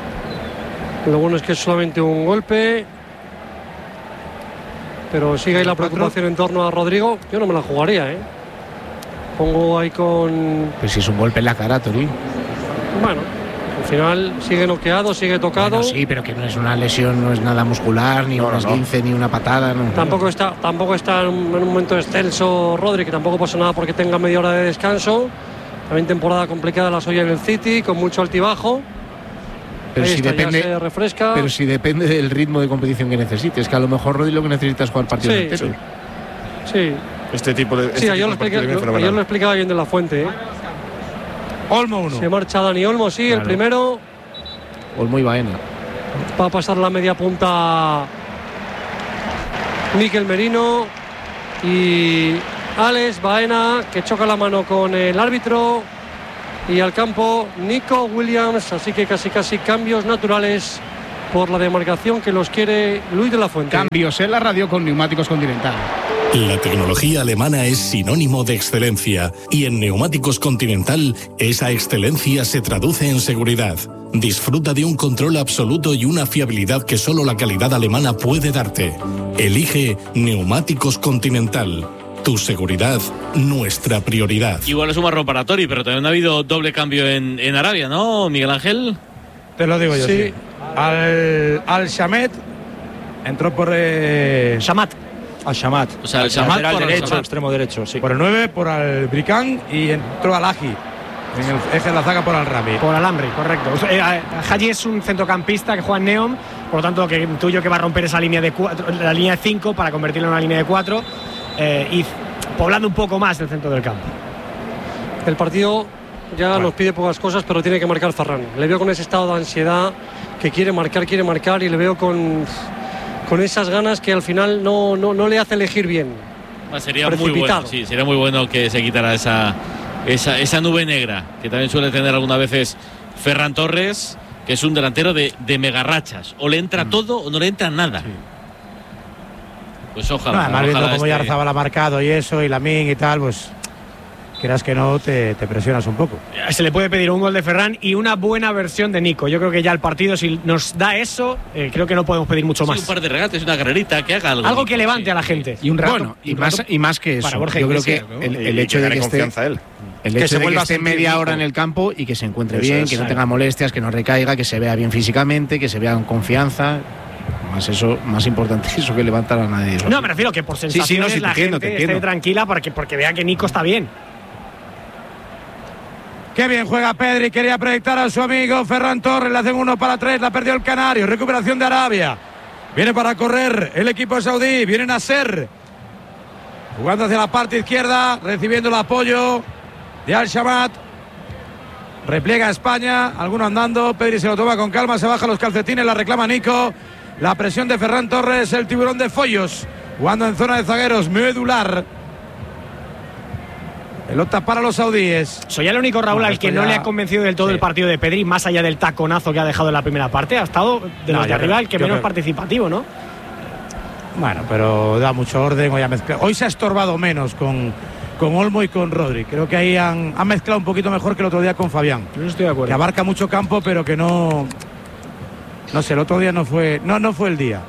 N: Lo bueno es que es solamente un golpe. Pero sigue ahí la preocupación en torno a Rodrigo. Yo no me la jugaría, ¿eh? Pongo ahí con.
A: Pues si es un golpe en la cara, Tori.
N: Bueno, al final sigue noqueado, sigue tocado.
A: Bueno, sí, pero que no es una lesión, no es nada muscular, ni un esguince, ni una patada. No.
N: Tampoco está, tampoco está en un, en un momento excelso Rodri, que tampoco pasa nada porque tenga media hora de descanso. También temporada complicada la suya en el City, con mucho altibajo.
A: Pero
N: Ahí
A: si
N: está, ya
A: depende,
N: se refresca.
A: pero si depende del ritmo de competición que necesites, que a lo mejor Rodri lo que necesita es jugar partidos
N: Sí,
A: enteros.
N: sí.
O: Este tipo de.
N: Sí,
O: este
N: ayer
O: tipo
N: lo,
O: de
N: expliqué-
O: partido viene
N: lo-
O: fenomenal.
N: ayer lo explicaba bien de la fuente. ¿eh?
Q: Olmo uno.
N: Se marcha Dani Olmo, sí, el
A: Claro.
N: primero.
A: Olmo y Baena.
N: Va a pasar la media punta Miquel Merino. Y Alex Baena, que choca la mano con el árbitro, y al campo Nico Williams, así que casi casi cambios naturales por la demarcación que los quiere Luis de la Fuente.
F: Cambios en la radio con Neumáticos Continental.
P: La tecnología alemana es sinónimo de excelencia y en Neumáticos Continental esa excelencia se traduce en seguridad. Disfruta de un control absoluto y una fiabilidad que solo la calidad alemana puede darte. Elige Neumáticos Continental. Tu seguridad, nuestra prioridad.
B: Igual es un marrón para Tori, pero también ha habido doble cambio en, en Arabia, ¿no, Miguel Ángel?
Q: Te lo digo yo, sí. sí. Al, al Shamet entró por... Eh,
C: Shamat.
D: Al Shamat.
B: O sea, el Shamat
D: por
B: derecho,
D: el extremo derecho, sí.
Q: Por el nueve, por al Bricán y entró al Aji. En el eje de la zaga por al Rami.
C: Por al Amri, correcto. O sea, eh, Haji es un centrocampista que juega en Neom, por lo tanto que intuyo que va a romper esa línea de cuatro, la línea de cinco para convertirla en una línea de cuatro. Eh, y poblando un poco más el centro del campo.
N: El partido ya bueno. nos pide pocas cosas, pero tiene que marcar Ferran. Le veo con ese estado de ansiedad que quiere marcar, quiere marcar, y le veo con, con esas ganas que al final no, no, no le hace elegir bien.
B: Sería muy bueno, sí, sería muy bueno que se quitara esa, esa, esa nube negra que también suele tener algunas veces Ferran Torres, que es un delantero de, de megarrachas. O le entra mm. todo o no le entra nada. Sí. Pues ojalá.
Q: No, además, viendo cómo
B: este...
Q: Yarzabal ha marcado y eso, y Lamine y tal, pues quieras que no, te, te presionas un poco.
C: Se le puede pedir un gol de Ferran y una buena versión de Nico. Yo creo que ya el partido, si nos da eso, eh, creo que no podemos pedir mucho
B: sí,
C: más.
B: un par de regates, una carrerita, que haga algo.
C: Algo que levante sí. a la gente.
A: Y un rato. Bueno, y, un rato más, y más que eso. Yo creo que ¿no? el, el hecho de que esté, él. El hecho que se de que esté media hora en el campo y que se encuentre eso bien, es, que no tenga molestias, que no recaiga, que se vea bien físicamente, que se vea con confianza. Más eso, más importante eso que levantar a nadie.
C: No, me refiero que por sensaciones sí, sí, no, sí, la entiendo, gente esté tranquila porque, porque vea que Nico está bien.
Q: Qué bien juega Pedri, quería proyectar a su amigo Ferran Torres, le hacen uno para tres, la perdió el Canario, recuperación de Arabia. Viene para correr el equipo saudí, viene Nasser, jugando hacia la parte izquierda, recibiendo el apoyo de Al-Shamat. Repliega España, alguno andando, Pedri se lo toma con calma, se baja los calcetines, la reclama Nico. La presión de Ferran Torres, el tiburón de Follos, jugando en zona de zagueros, medular. Pelota para los saudíes.
C: Soy el único, Raúl, al que no le ha convencido del todo sí. el partido de Pedri, más allá del taconazo que ha dejado en la primera parte. Ha estado de los no, de arriba creo, el que menos creo. participativo, ¿no?
Q: Bueno, pero da mucho orden. Hoy ha mezclado. Hoy se ha estorbado menos con, con Olmo y con Rodri. Creo que ahí han, han mezclado un poquito mejor que el otro día con Fabián.
C: Yo no estoy de acuerdo.
Q: Que abarca mucho campo, pero que no... No sé, el otro día no fue, no, no fue el día.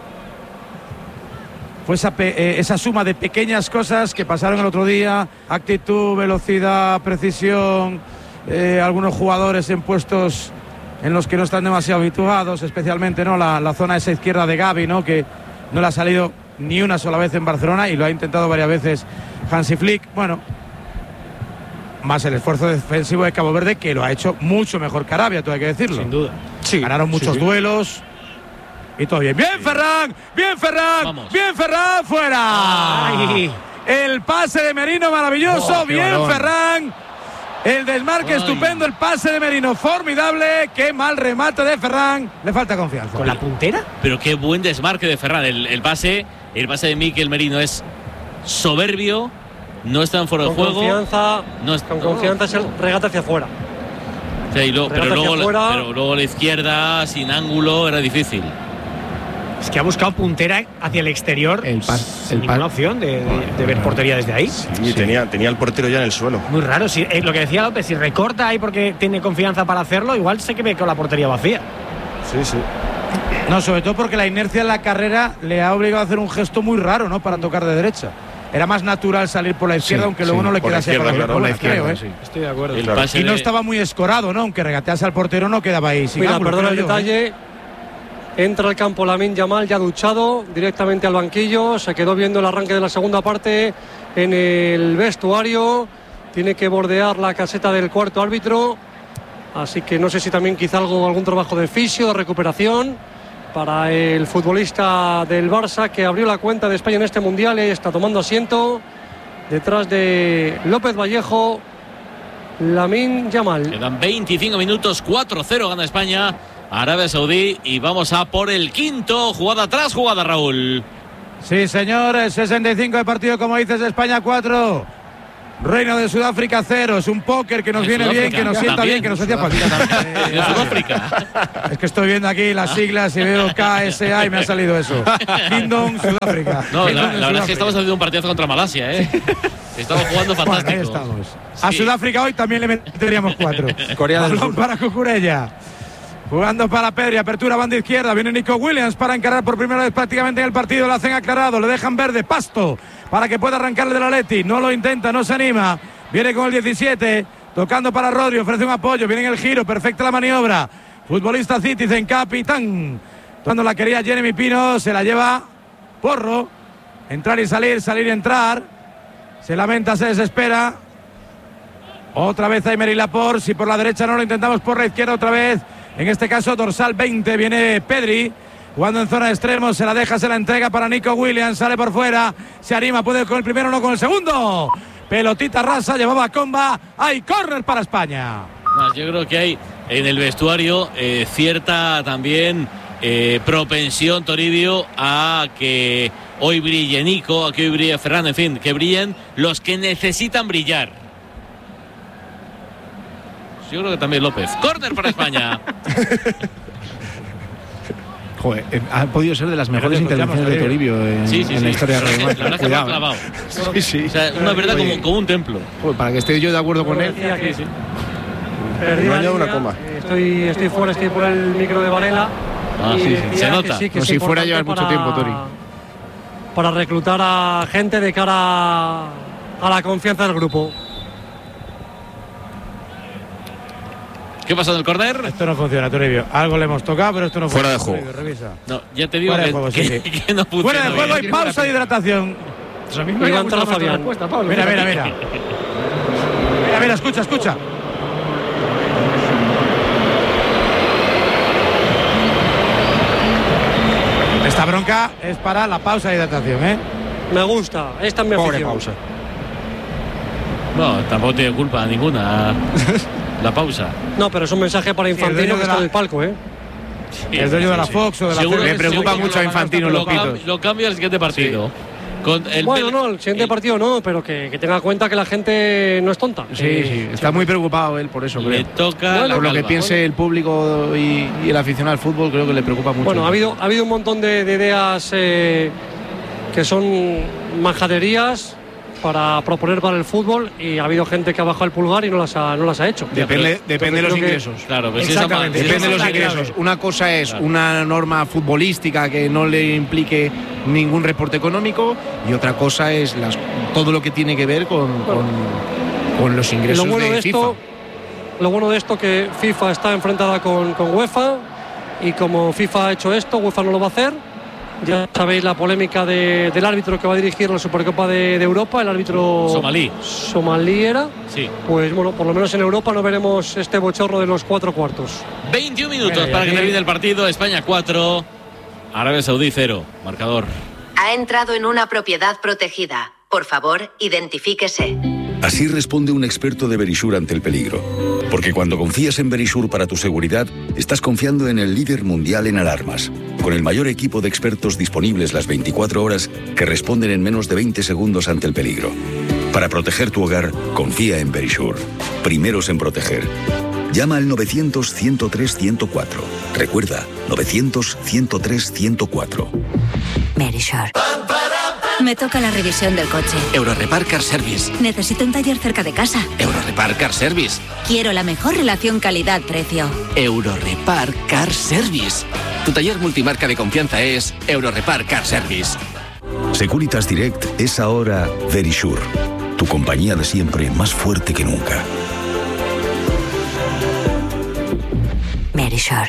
Q: Fue esa, eh, esa suma de pequeñas cosas que pasaron el otro día. Actitud, velocidad, precisión. Eh, algunos jugadores en puestos en los que no están demasiado habituados, especialmente no la, la zona esa izquierda de Gavi, ¿no? Que no le ha salido ni una sola vez en Barcelona y lo ha intentado varias veces Hansi Flick. Bueno, más el esfuerzo defensivo de Cabo Verde, que lo ha hecho mucho mejor que Arabia, todo hay que decirlo.
C: Sin duda.
Q: Sí, ganaron muchos sí, sí. duelos y todo bien. ¡Bien, Ferran! ¡Bien, Ferran! Vamos. ¡Bien, Ferran! ¡Fuera! Ay. El pase de Merino maravilloso. Oh, ¡bien, balón. Ferran! El desmarque Ay. estupendo, el pase de Merino formidable. ¡Qué mal remate de Ferran! Le falta confianza.
C: ¿Con la puntera?
B: Pero qué buen desmarque de Ferran. El, el pase el pase de Mikel Merino es soberbio. No está en fuera de juego.
N: Confianza,
B: no es,
N: con confianza es el regate hacia afuera.
B: Sí, lo, pero, luego, la, pero luego la izquierda, sin ángulo, era difícil.
C: Es que ha buscado puntera hacia el exterior. El pas, sin el ninguna opción de, de, de ver portería desde ahí.
O: Sí, sí. Tenía, tenía el portero ya en el suelo.
C: Muy raro. Si, eh, lo que decía López, si recorta ahí porque tiene confianza para hacerlo, igual se que ve con la portería vacía.
O: Sí, sí.
Q: No, sobre todo porque la inercia en la carrera le ha obligado a hacer un gesto muy raro, ¿no? Para tocar de derecha. Era más natural salir por la izquierda, sí, aunque luego sí, no le quedase por la izquierda, por la izquierda, creo, ¿eh?
C: Sí. Estoy de acuerdo.
Q: Y, claro. y no de... estaba muy escorado, ¿no? Aunque regatease al portero, no quedaba ahí.
N: Mira, ángulo, perdona el yo, detalle. ¿eh? Entra al campo Lamine Yamal, ya duchado, directamente al banquillo. Se quedó viendo el arranque de la segunda parte en el vestuario. Tiene que bordear la caseta del cuarto árbitro. Así que no sé si también quizá algo, algún trabajo de fisio, de recuperación para el futbolista del Barça, que abrió la cuenta de España en este Mundial y está tomando asiento detrás de López Vallejo, Lamine Yamal.
B: Quedan veinticinco minutos, cuatro cero gana España, Arabia Saudí, y vamos a por el quinto, jugada tras jugada, Raúl.
Q: Sí, señores, sesenta y cinco de partido, como dices, España cuatro, Reino de Sudáfrica cero. Es un póker que nos viene bien, que nos sienta bien, que nos hacía falta.
B: De Sudáfrica.
Q: Es que estoy viendo aquí las siglas y veo K S A y me ha salido eso. Kingdom, Sudáfrica.
B: No,
Q: Kingdom
B: la, la verdad es que estamos haciendo un partidazo contra Malasia, ¿eh? Estamos jugando fantástico.
Q: Bueno, ahí estamos. A Sudáfrica hoy también le meteríamos cuatro.
D: Corea del Sur.
Q: Para Cucurella. Jugando para Pedri, apertura banda izquierda, viene Nico Williams para encarar por primera vez prácticamente en el partido, lo hacen aclarado, le dejan verde, Pasto, para que pueda arrancarle del Atleti, no lo intenta, no se anima, viene con el diecisiete, tocando para Rodri, ofrece un apoyo, viene en el giro, perfecta la maniobra, futbolista Citizen, capitán, cuando la quería Jeremy Pino, se la lleva Porro, entrar y salir, salir y entrar, se lamenta, se desespera, otra vez Aymeric Laporte, si por la derecha no lo intentamos por la izquierda otra vez. En este caso, dorsal veinte, viene Pedri, jugando en zona de extremos, se la deja, se la entrega para Nico Williams, sale por fuera, se anima, puede con el primero, no con el segundo. Pelotita rasa, llevaba comba, hay córner para España.
B: Yo creo que hay en el vestuario eh, cierta también eh, propensión, Toribio, a que hoy brille Nico, a que hoy brille Ferran, en fin, que brillen los que necesitan brillar. Yo creo que también López. Córner para España.
A: Joder, eh, ha podido ser de las mejores intervenciones de Toribio en,
B: sí, sí,
A: en
B: sí.
A: la historia de Real Madrid.
B: La verdad que me ha clavado.
A: Sí, sí.
B: O sea, una verdad como, como un templo.
A: Joder, para que esté yo de acuerdo con él.
N: Sí, sí.
O: Perdí la línea, una coma.
N: Estoy, estoy fuera, estoy por el micro de Varela.
B: Ah, sí, sí. Se nota.
N: Sí,
A: no, si fuera llevas mucho tiempo, Tori.
N: Para reclutar a gente de cara a la confianza del grupo.
B: ¿Qué pasa en el córner?
Q: Esto no funciona, Toribio. Algo le hemos tocado, pero esto no funciona.
E: Fuera de juego.
Q: Toribio, revisa.
B: No, ya te digo
Q: Fuera
B: que,
Q: de juego,
B: que,
Q: sí, sí.
B: que no funciona.
Q: Fuera de juego hay
B: bien.
Q: pausa de hidratación.
N: Y va a entrar Fabián.
Q: Mira, mira, mira. Mira, mira, escucha, escucha. Esta bronca es para la pausa de hidratación, ¿eh?
N: Me gusta, esta es mi
Q: Pobre
N: afición.
Q: pausa.
B: No, tampoco tiene culpa ninguna la pausa.
N: No, pero es un mensaje para Infantino,
Q: Sí, el dueño
N: que
Q: de
N: está
Q: la-
N: en el palco, ¿eh?
B: Sí,
Q: El dueño
B: sí,
Q: de la
B: sí.
Q: Fox o de la
B: Seguro
Q: C B S.
B: que-
A: Le preocupa
B: seguro
A: mucho a
B: que
A: Infantino
B: lo
A: los
B: cam-
A: pitos.
B: Lo cambia el siguiente partido. Con el
N: Bueno,
B: Bel-
N: no, el siguiente partido no, pero que, que tenga en cuenta que la gente no es tonta.
A: Sí,
N: Eh,
A: sí. Está muy preocupado él por eso,
B: Le
A: creo.
B: toca
N: Bueno,
B: la
A: Por lo que
B: calva.
A: piense el público y, y el aficionado al fútbol, creo que le preocupa mucho.
N: Bueno, ha habido, ha habido un montón de, de ideas eh, que son majaderías para proponer para el fútbol y ha habido gente que ha bajado el pulgar y no las ha, no las ha hecho.
A: Depende,
N: Entonces,
A: depende de los
N: creo que-
A: ingresos.
B: Claro, pues si esa
Q: Exactamente.
B: ma- si
A: Depende de
B: esa
A: los
B: ma-
A: ingresos. Una cosa es
B: Claro.
A: una norma futbolística que no le implique ningún reporte económico y otra cosa es las, todo lo que tiene que ver con, con, con los
N: Y
A: ingresos
N: lo bueno
A: de,
N: de esto,
A: FIFA.
N: lo bueno de esto que FIFA está enfrentada con, con UEFA y como FIFA ha hecho esto, UEFA no lo va a hacer. Ya sabéis la polémica de- del árbitro que va a dirigir la Supercopa de, de Europa, el árbitro
B: Somalí.
N: somalí era.
B: Sí.
N: Pues bueno, por lo menos en Europa no veremos este bochorno de los cuatro cuartos.
B: veintiún minutos
Q: Mira, y
B: para que
Q: aquí-
B: termine el partido. España cuatro, Arabia Saudí cero. Marcador.
R: Ha entrado en una propiedad protegida. Por favor, identifíquese.
H: Así responde un experto de Verisure ante el peligro. Porque cuando confías en Verisure para tu seguridad, estás confiando en el líder mundial en alarmas, con el mayor equipo de expertos disponibles las veinticuatro horas que responden en menos de veinte segundos ante el peligro. Para proteger tu hogar, confía en Verisure. Primeros en proteger. Llama al novecientos, ciento tres, ciento cuatro. Recuerda, novecientos, ciento tres, ciento cuatro.
R: Verisure. Me toca la revisión del coche.
M: Eurorepar Car Service.
R: Necesito un taller cerca de casa.
M: Eurorepar Car Service.
R: Quiero la mejor relación calidad-precio.
M: Eurorepar Car Service. Tu taller multimarca de confianza es Eurorepar Car Service.
H: Securitas Direct es ahora Verisure. Tu compañía de siempre más fuerte que nunca.
R: Verisure.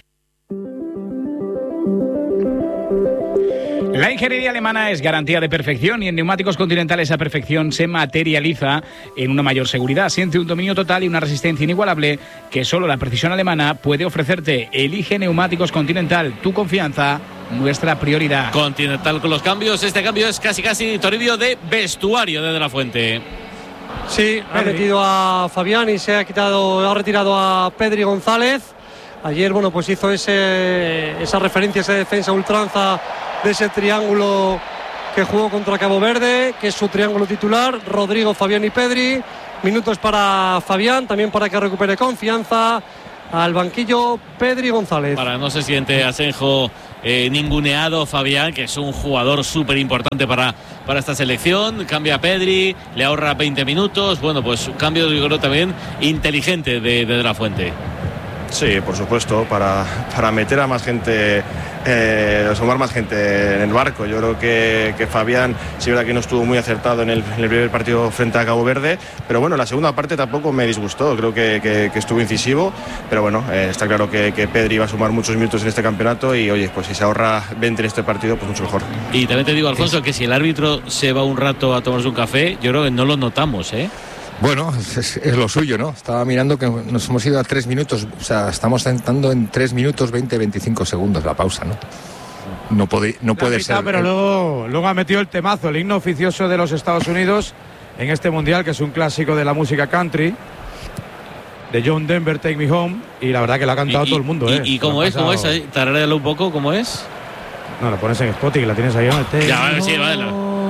F: La ingeniería alemana es garantía de perfección y en Neumáticos Continental esa perfección se materializa en una mayor seguridad. Siente un dominio total y una resistencia inigualable que solo la precisión alemana puede ofrecerte. Elige Neumáticos Continental, tu confianza, nuestra prioridad.
B: Continental con los cambios. Este cambio es casi casi Toribio de vestuario de De La Fuente.
N: Sí, ha metido a Fabián y se ha quitado, ha retirado a Pedri González. Ayer, bueno, pues hizo ese, esa referencia, esa defensa ultranza de ese triángulo que jugó contra Cabo Verde, que es su triángulo titular, Rodrigo, Fabián y Pedri. Minutos para Fabián, también para que recupere confianza. Al banquillo Pedri González.
B: Para no se siente Asenjo eh, ninguneado Fabián, que es un jugador súper importante para, para esta selección. Cambia a Pedri, le ahorra veinte minutos. Bueno, pues un cambio, yo creo, también inteligente de, de, de la Fuente.
O: Sí, por supuesto, para, para meter a más gente, eh, sumar más gente en el barco. Yo creo que, que Fabián, sí es verdad que no estuvo muy acertado en el, en el primer partido frente a Cabo Verde, pero bueno, la segunda parte tampoco me disgustó, creo que, que, que estuvo incisivo, pero bueno, eh, está claro que, que Pedri va a sumar muchos minutos en este campeonato y oye, pues si se ahorra veinte en este partido, pues mucho mejor.
B: Y también te digo, Alfonso, que si el árbitro se va un rato a tomarse un café, yo creo que no lo notamos, ¿eh?
E: Bueno, es, es lo suyo, ¿no? Estaba mirando que nos hemos ido a tres minutos, o sea, estamos entrando en tres minutos veinte, veinticinco segundos la pausa, ¿no? No puede, no puede
Q: mitad,
E: ser.
Q: Pero
E: el...
Q: luego, luego ha metido el temazo, el himno oficioso de los Estados Unidos en este mundial, que es un clásico de la música country, de John Denver, Take Me Home, y la verdad que lo ha cantado
B: y,
Q: todo el mundo,
B: y,
Q: ¿eh?
B: ¿Y cómo es? ¿Cómo es? Tararéalo un poco, ¿cómo es?
Q: No, lo pones en Spotify, la tienes ahí. ¿No?
B: Ya, vale, sí, vale.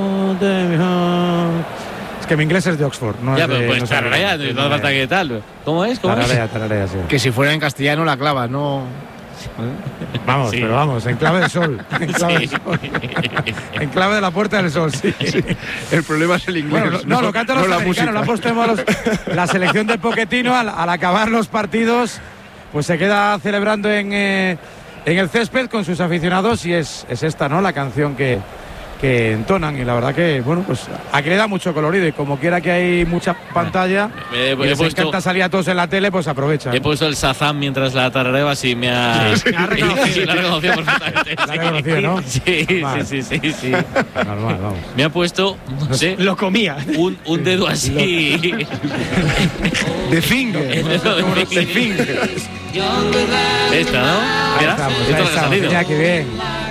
Q: Es que mi inglés es de Oxford, no
B: ya,
Q: es de,
B: pero pues
Q: no
B: tararea, no hace falta que tal. ¿Cómo es? ¿Cómo
Q: tararea,
B: es?
Q: tararea, sí.
A: Que si fuera en castellano la clavas, no.
Q: Vamos,
B: Sí.
Q: pero vamos, en clave del sol. En clave,
B: Sí.
Q: del sol. En clave de la puerta del sol, sí.
A: Sí. El problema es el inglés.
Q: Bueno, no, no, lo cantan los
A: no la
Q: americanos,
A: música.
Q: lo han puesto en malos- la selección del Pochettino al, al acabar los partidos, pues se queda celebrando en, eh, en el césped con sus aficionados y es, es esta, ¿no? La canción que, que entonan y la verdad que, bueno, pues aquí le da mucho colorido y como quiera que hay mucha pantalla
B: Eh,
Q: y
B: he
Q: les
B: puesto-
Q: encanta salir a todos en la tele, pues aprovecha.
B: He puesto el Shazam mientras la tarareaba, sí me ha,
Q: Sí, sí.
B: me ha reconocido. La ha reconocido perfectamente.
Q: La ha reconocido, ¿no?
B: Sí, sí,
Q: Vale.
B: sí, sí, sí.
Q: Normal, vamos.
B: Me ha puesto, no sé,
C: Lo comía.
B: un, un dedo así.
A: The Finger.
B: El dedo de
Q: The Finger.
B: Esta, ¿no?
Q: Ahí
B: Mira,
Q: estamos,
B: esto
Q: ahí
B: lo que ha
Q: estamos.
B: salido.
Q: Mira qué bien.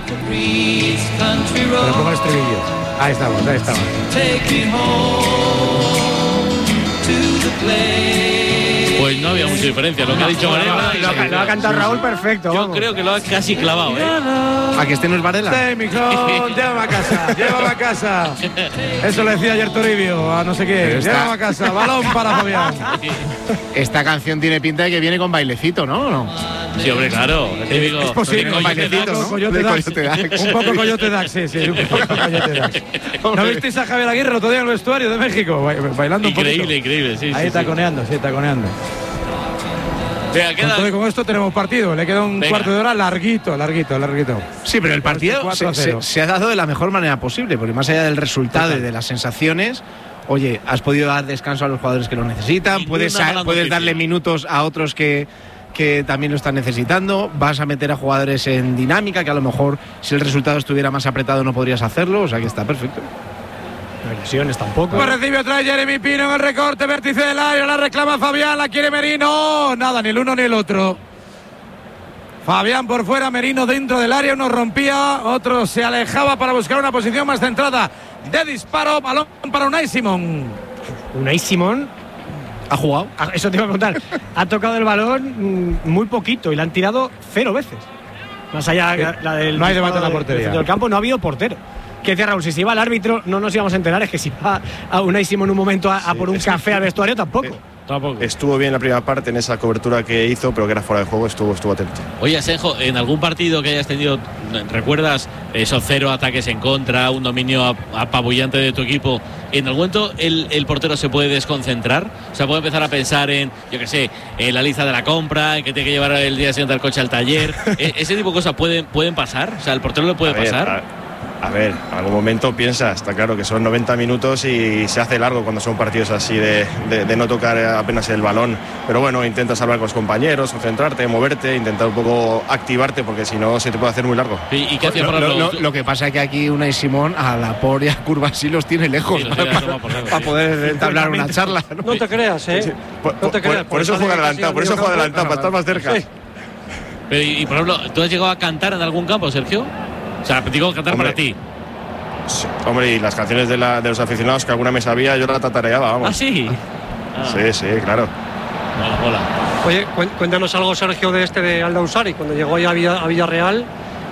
Q: Pero pongo el estribillo. Ahí estamos, ahí estamos.
B: Pues no había mucha diferencia. Lo que ha dicho Varela.
C: Lo, ha- lo ha cantado Raúl perfecto.
B: Yo
C: vamos.
B: creo que lo ha casi clavado, ¿eh?
A: ¿A que este no es Varela?
Q: Take me home, llévame a casa, llévame a casa. Eso le decía ayer Toribio a no sé
A: Pero
Q: qué.
A: está-
Q: Llévame a casa, balón para Fabián.
A: Esta canción tiene pinta de que viene con bailecito, ¿no? ¿O no?
B: Sí, hombre, claro. El típico-
Q: Es posible,
B: el
Q: un
B: coyote
Q: bailecito,
B: Dax.
Q: ¿no? Coyote
A: De
Q: Dax.
A: Coyote Dax.
Q: Un poco Coyote Dax, sí, sí, un poco Coyote Dax. ¿No visteis a Javier Aguirre el otro día en el vestuario de México? Ba- Bailando un poquito.
B: Increíble, increíble. Sí,
Q: Ahí
B: sí, sí.
Q: taconeando, sí, taconeando.
B: Venga, queda-
Q: Entonces, con esto tenemos partido. Le queda un
B: Venga.
Q: cuarto de hora larguito, larguito, larguito.
A: Sí, pero el partido
Q: cuatro a
A: se,
Q: cero.
A: se- se ha dado de la mejor manera posible, porque más allá del resultado y de las sensaciones, oye, has podido dar descanso a los jugadores que lo necesitan,
B: Ninguna
A: puedes,
B: mala
A: puedes
B: noticia.
A: darle minutos a otros que, que también lo están necesitando, vas a meter a jugadores en dinámica, que a lo mejor si el resultado estuviera más apretado no podrías hacerlo, o sea que está perfecto.
C: No hay lesiones tampoco.
Q: Pues recibe otra vez Jeremy Pino en el recorte, vértice del área, la reclama Fabián, la quiere Merino. Nada, ni el uno ni el otro. Fabián por fuera, Merino dentro del área, uno rompía, otro se alejaba para buscar una posición más centrada de disparo, balón para Unai Simón.
C: Unai Simón.
A: ¿Ha jugado?
C: Ah, Eso te iba a contar. Ha tocado el balón mm, muy poquito y la han tirado cero veces. Más allá
Q: Sí.
C: la, la del
Q: No hay
C: disparo
Q: debate en la
C: de-
Q: portería.
C: del centro del campo, no ha habido portero. Que decía Raúl, si se iba al árbitro no nos íbamos a enterar, es que si va a Unai Simón en un momento a, a por un café al vestuario tampoco.
B: Tampoco.
O: Estuvo bien la primera parte en esa cobertura que hizo, pero que era fuera de juego, estuvo, estuvo atento.
B: Oye, Asenjo, en algún partido que hayas tenido, ¿recuerdas esos cero ataques en contra, un dominio ap- apabullante de tu equipo? ¿En algún momento el, el portero se puede desconcentrar? O sea, puede empezar a pensar en, yo qué sé, en la lista de la compra, en que tiene que llevar el día siguiente el coche al taller. ¿E- ¿Ese tipo de cosas pueden, pueden pasar? O sea, ¿el portero le puede
O: A ver,
B: pasar?
O: a- A ver, en algún momento piensa, está claro que son noventa minutos y se hace largo cuando son partidos así de, de- de no tocar apenas el balón. Pero bueno, intenta salvar con los compañeros, concentrarte, moverte, intentar un poco activarte porque si no se te puede hacer muy largo.
B: ¿Y, y qué hacía por
A: Lo,
B: ejemplo?
A: lo- lo que pasa es que aquí Unai Simón a la por y a curvas sí los tiene lejos
B: Sí, los
A: para,
B: tiene tomado por saco,
A: para
B: sí.
A: poder entablar una charla, ¿no?
N: No te creas, ¿eh?
O: Por,
N: No te
O: por-
N: creas.
O: por eso
N: porque
O: juega
N: sale
O: adelantado,
N: casi
O: por eso
N: al
O: juega
N: medio
O: adelantado, para estar más cerca.
N: Sí.
B: Pero, y, y, por ejemplo, ¿tú has llegado a cantar en algún campo, Sergio? O sea, digo cantar
O: Hombre,
B: para ti.
O: Sí, hombre, y las canciones de, la- de los aficionados que alguna me sabía, yo la tatareaba, vamos.
B: ¿Ah, sí? Ah,
O: Sí, sí, claro.
B: mola, mola.
N: Oye, cuen- cuéntanos algo, Sergio, de este de Aldausari, cuando llegó ahí a, Villa- a Villarreal,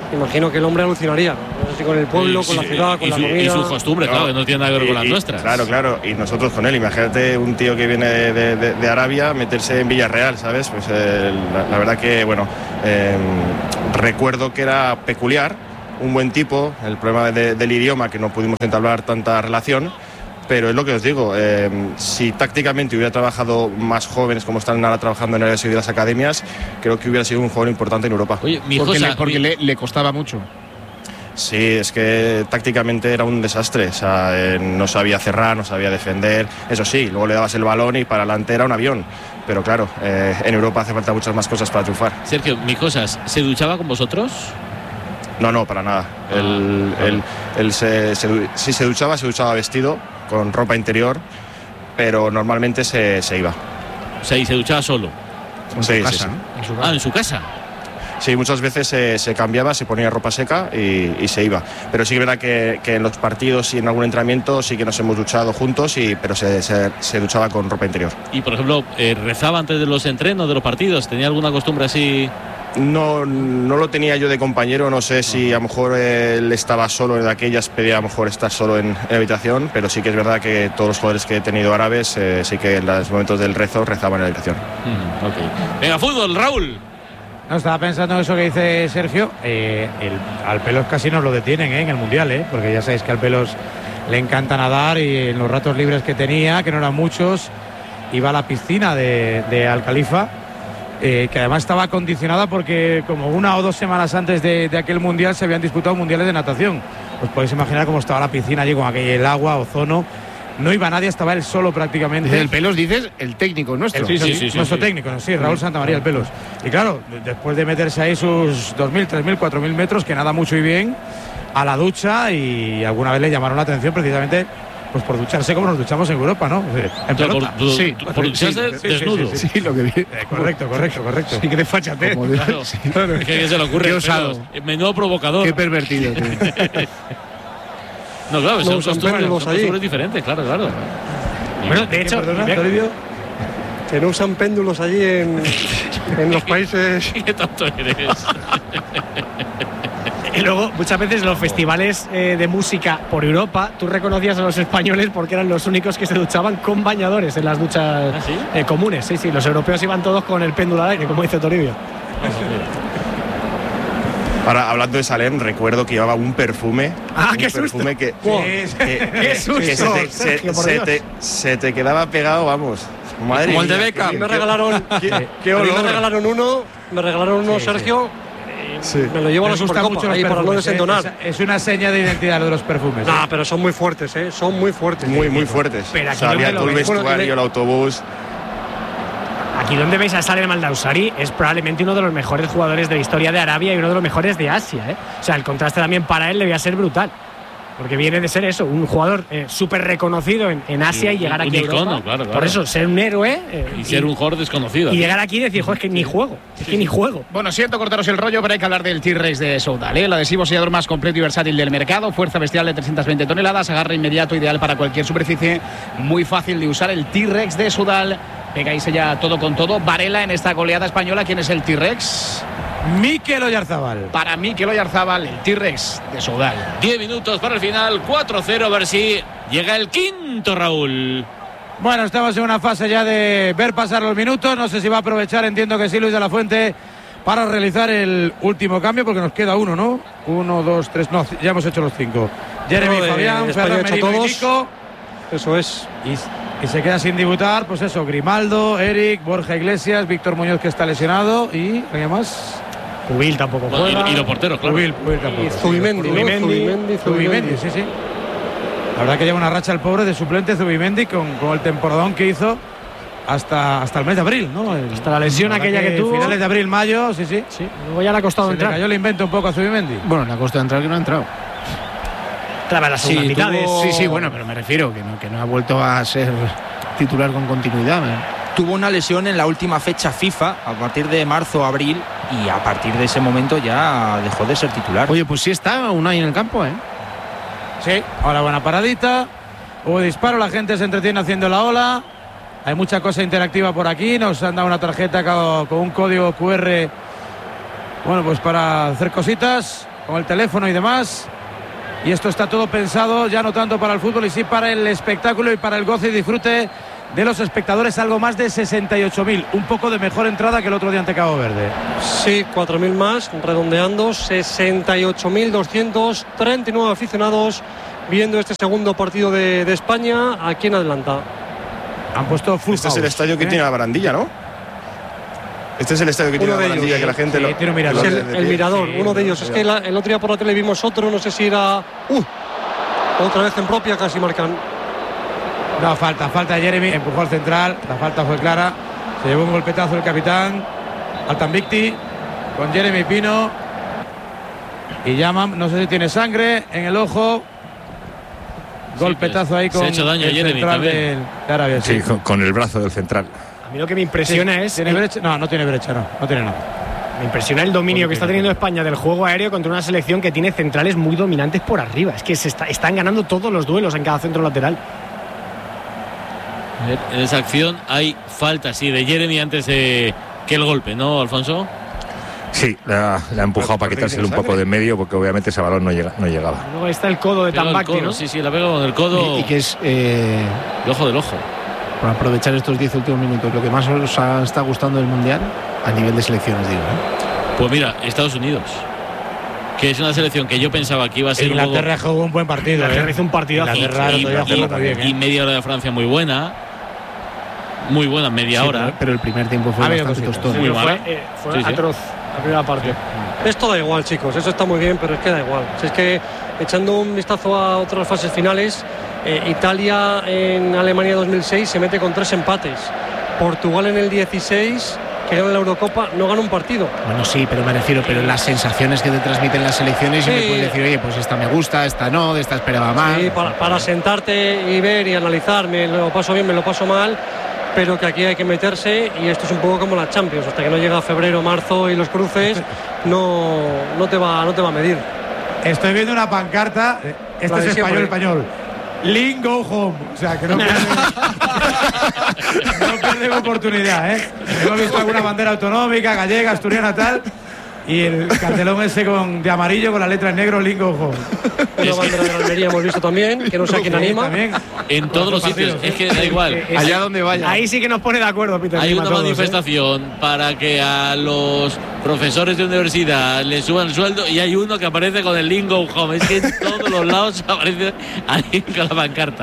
N: imagino que el hombre alucinaría, ¿no? Así con el pueblo, con la ciudad, con
B: y
N: la
B: su,
N: comida.
B: Y su costumbre, claro, que no tiene nada que ver con las
O: Y- y-
B: nuestras.
O: Claro, claro, y nosotros con él, imagínate un tío que viene de, de- de- de Arabia meterse en Villarreal, ¿sabes? Pues eh, la, la verdad que, bueno, eh, recuerdo que era peculiar, un buen tipo, el problema de- del idioma, que no pudimos entablar tanta relación, pero es lo que os digo, eh, si tácticamente hubiera trabajado más jóvenes como están ahora trabajando en el de las academias, creo que hubiera sido un jugador importante en Europa.
B: Oye, mi
A: Porque,
B: Josa,
A: le, porque
B: mi-
A: le, le costaba mucho.
O: Sí, es que tácticamente era un desastre, o sea, eh, no sabía cerrar, no sabía defender, eso sí, luego le dabas el balón y para adelante era un avión, pero claro, eh, en Europa hace falta muchas más cosas para triunfar.
B: Sergio, mi cosas, ¿se duchaba con vosotros?
O: No, no, para nada. Él, él- él se, se du- si se duchaba, se duchaba vestido, con ropa interior, pero normalmente se, se iba.
B: O sea, y se duchaba solo.
O: Sí, sí, sí.
B: Ah, en su casa.
O: Sí, muchas veces se, se cambiaba, se ponía ropa seca y, y se iba. Pero sí que es verdad que, que en los partidos y en algún entrenamiento sí que nos hemos duchado juntos, y, pero se, se- se duchaba con ropa interior.
B: Y, por ejemplo, eh, ¿rezaba antes de los entrenos, de los partidos? ¿Tenía alguna costumbre así?
O: No, no lo tenía yo de compañero, no sé si a lo mejor él estaba solo en aquellas, pedía a lo mejor estar solo en, en la habitación, pero sí que es verdad que todos los jugadores que he tenido árabes eh, sí que en los momentos del rezo rezaban en la habitación.
B: Mm, ok. Venga, fútbol, Raúl.
Q: No, estaba pensando en eso que dice Sergio. Eh, el, al Pelos casi nos lo detienen eh, en el Mundial, eh, porque ya sabéis que al Pelos le encanta nadar, y en los ratos libres que tenía, que no eran muchos, iba a la piscina de, de Al Khalifa, eh, que además estaba acondicionada porque como una o dos semanas antes de, de aquel Mundial se habían disputado mundiales de natación. Os podéis imaginar cómo estaba la piscina allí con aquel el agua, ozono. No iba nadie, estaba él solo prácticamente.
A: Desde el Pelos dices el técnico nuestro.
Q: El, sí, sí, sí, nuestro sí, técnico, sí, Raúl Santamaría, el Pelos. Y claro, después de meterse ahí sus dos mil, tres mil, cuatro mil metros, que nada mucho y bien, a la ducha, y alguna vez le llamaron la atención precisamente pues por ducharse como nos duchamos en Europa, ¿no? En pelota.
B: Por,
Q: sí,
B: por ducharse
Q: sí, sí,
B: desnudo.
Q: sí, sí, sí.
A: Sí, lo que vi.
Q: Eh, correcto, correcto, correcto.
A: Sí, que desfáchate.
B: Claro.
A: Claro.
B: ¿Qué se le ocurre?
A: Qué osado.
B: Pelos? Menudo provocador.
A: Qué pervertido, tío.
B: No, claro,
N: No
B: son
N: usan
B: costumbres,
N: péndulos
B: son
N: allí.
B: costumbres diferentes, claro, claro.
C: Bueno, de hecho,
Q: Perdona, Toribio.
N: Que no usan péndulos allí en, en los países.
B: ¿Qué tanto eres?
C: y luego muchas veces los festivales eh, de música por Europa, tú reconocías a los españoles porque eran los únicos que se duchaban con bañadores en las duchas
B: ¿Ah, sí?
C: eh, comunes. Sí, sí, los europeos iban todos con el péndulo al aire, como dice Toribio.
O: Ahora, hablando de Salem, recuerdo que llevaba un perfume.
C: Ah,
O: un
C: qué susto.
O: perfume que,
C: Wow.
O: que- que-
C: Qué susto,
O: que se, te,
C: Sergio,
O: se-
C: por
O: se
C: Dios.
O: te- se te quedaba pegado, vamos. Madre
D: Como el de
O: mía,
D: Beckham.
N: A mí me regalaron,
O: Qué, qué
N: a mí me
O: olor.
N: regalaron uno, me regalaron uno,
Q: Sí,
N: Sergio.
O: Sí.
N: Me lo llevo a la
Q: Les gustan
N: Supercopa,
Q: mucho los
N: ahí para no
Q: perfumes, ¿eh?
N: desentonar.
Q: Es, es una seña de identidad lo de los perfumes. ¿eh?
N: Nah, pero son muy fuertes, ¿eh? Son muy fuertes.
O: Muy, muy fuertes.
C: Pero aquí
O: Salía
C: no me lo
O: todo el
C: veis.
O: vestuario,
N: Bueno,
O: el autobús.
C: Aquí donde veis a Salem Al-Dawsari es probablemente uno de los mejores jugadores de la historia de Arabia y uno de los mejores de Asia, ¿eh? O sea, el contraste también para él debía ser brutal. Porque viene de ser eso, un jugador eh, súper reconocido en, en Asia
B: Sí,
C: y llegar
B: un
C: aquí a
B: icono,
C: Europa.
B: claro, claro.
C: Por eso, ser un héroe eh,
B: Y ser un jugador desconocido.
C: y llegar aquí y decir, joder, es que ni juego, es que ni juego.
F: Bueno, siento cortaros el rollo, pero hay que hablar del T-Rex de Soudal, ¿eh? El adhesivo sellador más completo y versátil del mercado, fuerza bestial de trescientas veinte toneladas, agarre inmediato, ideal para cualquier superficie, muy fácil de usar, el T-Rex de Soudal. Pega y sella todo con todo. Varela en esta goleada española, ¿quién es el T-Rex?
Q: Mikel Oyarzábal.
F: Para Mikel Oyarzábal, el T-Rex de Soudal.
B: Diez minutos para el final, cuatro cero, a ver si llega el quinto, Raúl.
Q: Bueno, estamos en una fase ya de ver pasar los minutos. No sé si va a aprovechar, entiendo que sí, Luis de la Fuente, para realizar el último cambio, porque nos queda uno, ¿no? Uno, dos, tres, no, ya hemos hecho los cinco. Jeremy,
N: Uno de
Q: Fabián,
N: España
Q: Ferran
N: hecho
Q: Merino y
N: todos.
Q: Nico.
N: Eso es.
Q: Y, y se queda sin debutar, pues eso, Grimaldo, Eric, Borja Iglesias, Víctor Muñoz, que está lesionado, y ¿alguien más?
C: Pubil tampoco
B: Bueno,
C: juega.
B: y, y los porteros, claro.
Q: Pubil, Pubil tampoco.
N: Y Zubimendi, ¿no?
C: Zubimendi,
N: Zubimendi,
Q: Zubimendi, sí, sí. La verdad que lleva una racha el pobre de suplente Zubimendi con, con el temporadón que hizo hasta, hasta el mes de abril, ¿no? El-
C: Hasta la lesión
Q: verdad
C: aquella que tuvo.
Q: Finales de abril, mayo, sí, sí.
C: Sí, luego ya le ha costado
Q: Se le
C: entrar.
Q: cayó el invento un poco a Zubimendi.
A: Bueno, le ha costado entrar que no ha entrado.
C: Claro, en las
Q: Sí,
C: segundas mitades.
Q: tuvo-
A: Sí, sí, bueno, pero me refiero que no, que no ha vuelto a ser titular con continuidad. ¿eh?
D: Tuvo una lesión en la última fecha FIFA, a partir de marzo, abril, y a partir de ese momento ya dejó de ser titular.
A: Oye, pues sí está Unai en el campo, ¿eh?
Q: Sí, ahora buena paradita. Hubo disparo, la gente se entretiene haciendo la ola. Hay mucha cosa interactiva por aquí. Nos han dado una tarjeta co- con un código Q R. Bueno, pues para hacer cositas. con el teléfono y demás. Y esto está todo pensado ya no tanto para el fútbol y sí para el espectáculo y para el goce y disfrute de los espectadores. Algo más de sesenta y ocho mil, un poco de mejor entrada que el otro día ante Cabo Verde.
N: Sí, cuatro mil más, redondeando, sesenta y ocho mil doscientos treinta y nueve aficionados viendo este segundo partido de, de España aquí en Atlanta.
Q: Han puesto full
O: Este
Q: house,
O: es el estadio que
Q: ¿eh?
O: tiene la barandilla, ¿no? Este es el estadio que
N: Uno
O: tiene la
N: de
O: barandilla,
N: ellos,
O: que la gente
Q: sí,
O: lo,
Q: tiene un mirador.
N: Es el, el mirador,
Q: Sí,
N: uno de ellos. Es que la, el otro día por la tele vimos otro, no sé si era... ¡Uh! Otra vez en propia, casi marcan.
Q: No, falta, falta de Jeremy, empujó al central, la falta fue clara, se llevó un golpetazo el capitán Altanvicti con Jeremy Pino y llaman, no sé si tiene sangre en el ojo, golpetazo ahí con
B: se ha hecho daño
Q: el
B: Jeremy
Q: central
B: también.
Q: del, de Arabia.
E: Sí, con, con el brazo del central.
C: A mí lo que me impresiona
Q: Sí,
C: es...
Q: ¿tiene brecha? No, no tiene brecha, no, no tiene nada.
C: Me impresiona el dominio que está teniendo España del juego aéreo contra una selección que tiene centrales muy dominantes por arriba. Es que se está, están ganando todos los duelos en cada centro lateral.
B: En esa acción hay falta, sí, de Jeremy antes de que el golpe, ¿no, Alfonso?
E: Sí, la, la ha empujado para quitárselo un poco de en medio porque obviamente ese balón no, llega, no llegaba.
C: Luego está el codo de
B: Pegó el
C: Tambacti,
B: codo,
C: ¿no?
B: Sí, sí, la pega con el codo.
A: Y, y que es... Eh,
B: el ojo del ojo.
A: Para aprovechar estos diez últimos minutos, lo que más os ha- está gustando del Mundial, a nivel de selecciones, digo, ¿eh?
B: Pues mira, Estados Unidos, que es una selección que yo pensaba que iba a ser
Q: Inglaterra
B: un poco...
Q: jugó un buen partido.
C: Inglaterra
Q: ¿eh?
C: hizo un partidazo.
Q: Inglaterra
B: y,
Q: todavía
B: y-
Q: jugó muy bien, ¿eh?
B: y media hora de Francia muy buena. Muy buena, media
A: Sí,
B: hora.
A: pero, pero el primer tiempo fue
Q: Ha habido
A: bastante
Q: cositas.
A: tostón.
B: Muy
C: Fue,
B: mala.
C: eh, fue
B: Sí, sí.
C: atroz la primera parte.
N: Esto da igual, chicos, eso está muy bien, pero es que da igual. Si es que echando un vistazo a otras fases finales, eh, Italia en Alemania dos mil seis se mete con tres empates. Portugal en el dieciséis, que gana la Eurocopa, no gana un partido.
A: Bueno, sí, pero me refiero, pero las sensaciones que te transmiten las selecciones y
N: Sí.
A: me puedes decir, oye, pues esta me gusta, esta no, de esta esperaba más.
N: Sí, para, para sentarte y ver y analizar, me lo paso bien, me lo paso mal, pero que aquí hay que meterse y esto es un poco como la Champions, hasta que no llega febrero, marzo y los cruces, no, no, te, va, no te va a medir.
Q: Estoy viendo una pancarta, este
N: La de
Q: es español,
N: siempre.
Q: español. Link go home, o sea que no pierden, no pierden oportunidad, ¿eh? Hemos visto alguna bandera autonómica, gallega, asturiana, tal, y el cartelón ese con, de amarillo con la letra en negro, Link go home.
N: Una bandera de la Almería hemos visto también, que no sé a quién
Q: Sí,
N: anima.
Q: también.
B: En todos los sitios. Es que da igual.
C: Eh,
A: Allá donde vaya.
C: Ahí sí que nos pone de acuerdo, Peter.
B: Hay
C: Lima,
B: una
C: todos, ¿eh?
B: manifestación para que a los profesores de universidad les suban el sueldo y hay uno que aparece con el Lingo Home. Es que en todos los lados aparece alguien con la pancarta.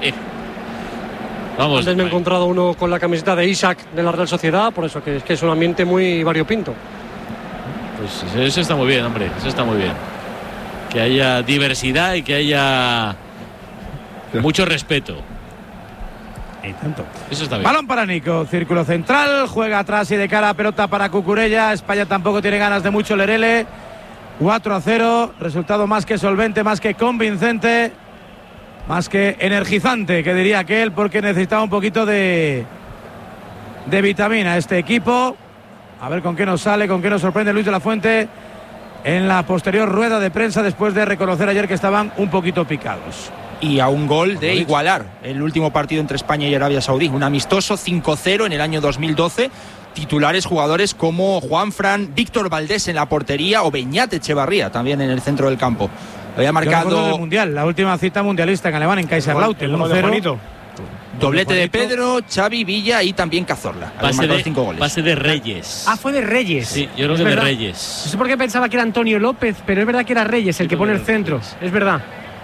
B: Vamos.
N: Antes me he encontrado uno con la camiseta de Isaac de la Real Sociedad, por eso que es que es un ambiente muy variopinto.
B: Pues eso está muy bien, hombre. Eso está muy bien. Que haya diversidad y que haya mucho respeto.
Q: Y tanto.
B: Eso está bien.
Q: Balón para Nico, círculo central, juega atrás y de cara, pelota para Cucurella. España tampoco tiene ganas de mucho Lerele. cuatro a cero, resultado más que solvente, más que convincente, más que energizante, que diría aquel, porque necesitaba un poquito de, de vitamina este equipo. A ver con qué nos sale, con qué nos sorprende Luis de la Fuente en la posterior rueda de prensa después de reconocer ayer que estaban un poquito picados.
D: Y a un gol de igualar el último partido entre España y Arabia Saudí. Un amistoso cinco cero en el año dos mil doce. Titulares jugadores como Juanfran, Víctor Valdés en la portería o Beñat Echevarría también en el centro del campo. Había
Q: Yo recuerdo
D: marcado
Q: del Mundial, la última cita mundialista en Alemania, en Kaiserslautern,
C: El
Q: uno
C: gol de
Q: cero.
C: Juanito.
D: doblete de
Q: Juanito.
D: Pedro, Xavi, Villa y también Cazorla. Había
B: Pase
D: marcado
B: de,
D: cinco goles.
B: pase de Reyes.
C: Ah, fue de Reyes.
B: Sí, yo creo
C: Es
B: que de
C: verdad.
B: Reyes.
C: No sé por qué pensaba que era Antonio López, pero es verdad que era Reyes el
B: Yo
C: que
B: creo
C: pone
B: que
C: el
B: era
C: centro.
B: Reyes.
C: Es verdad.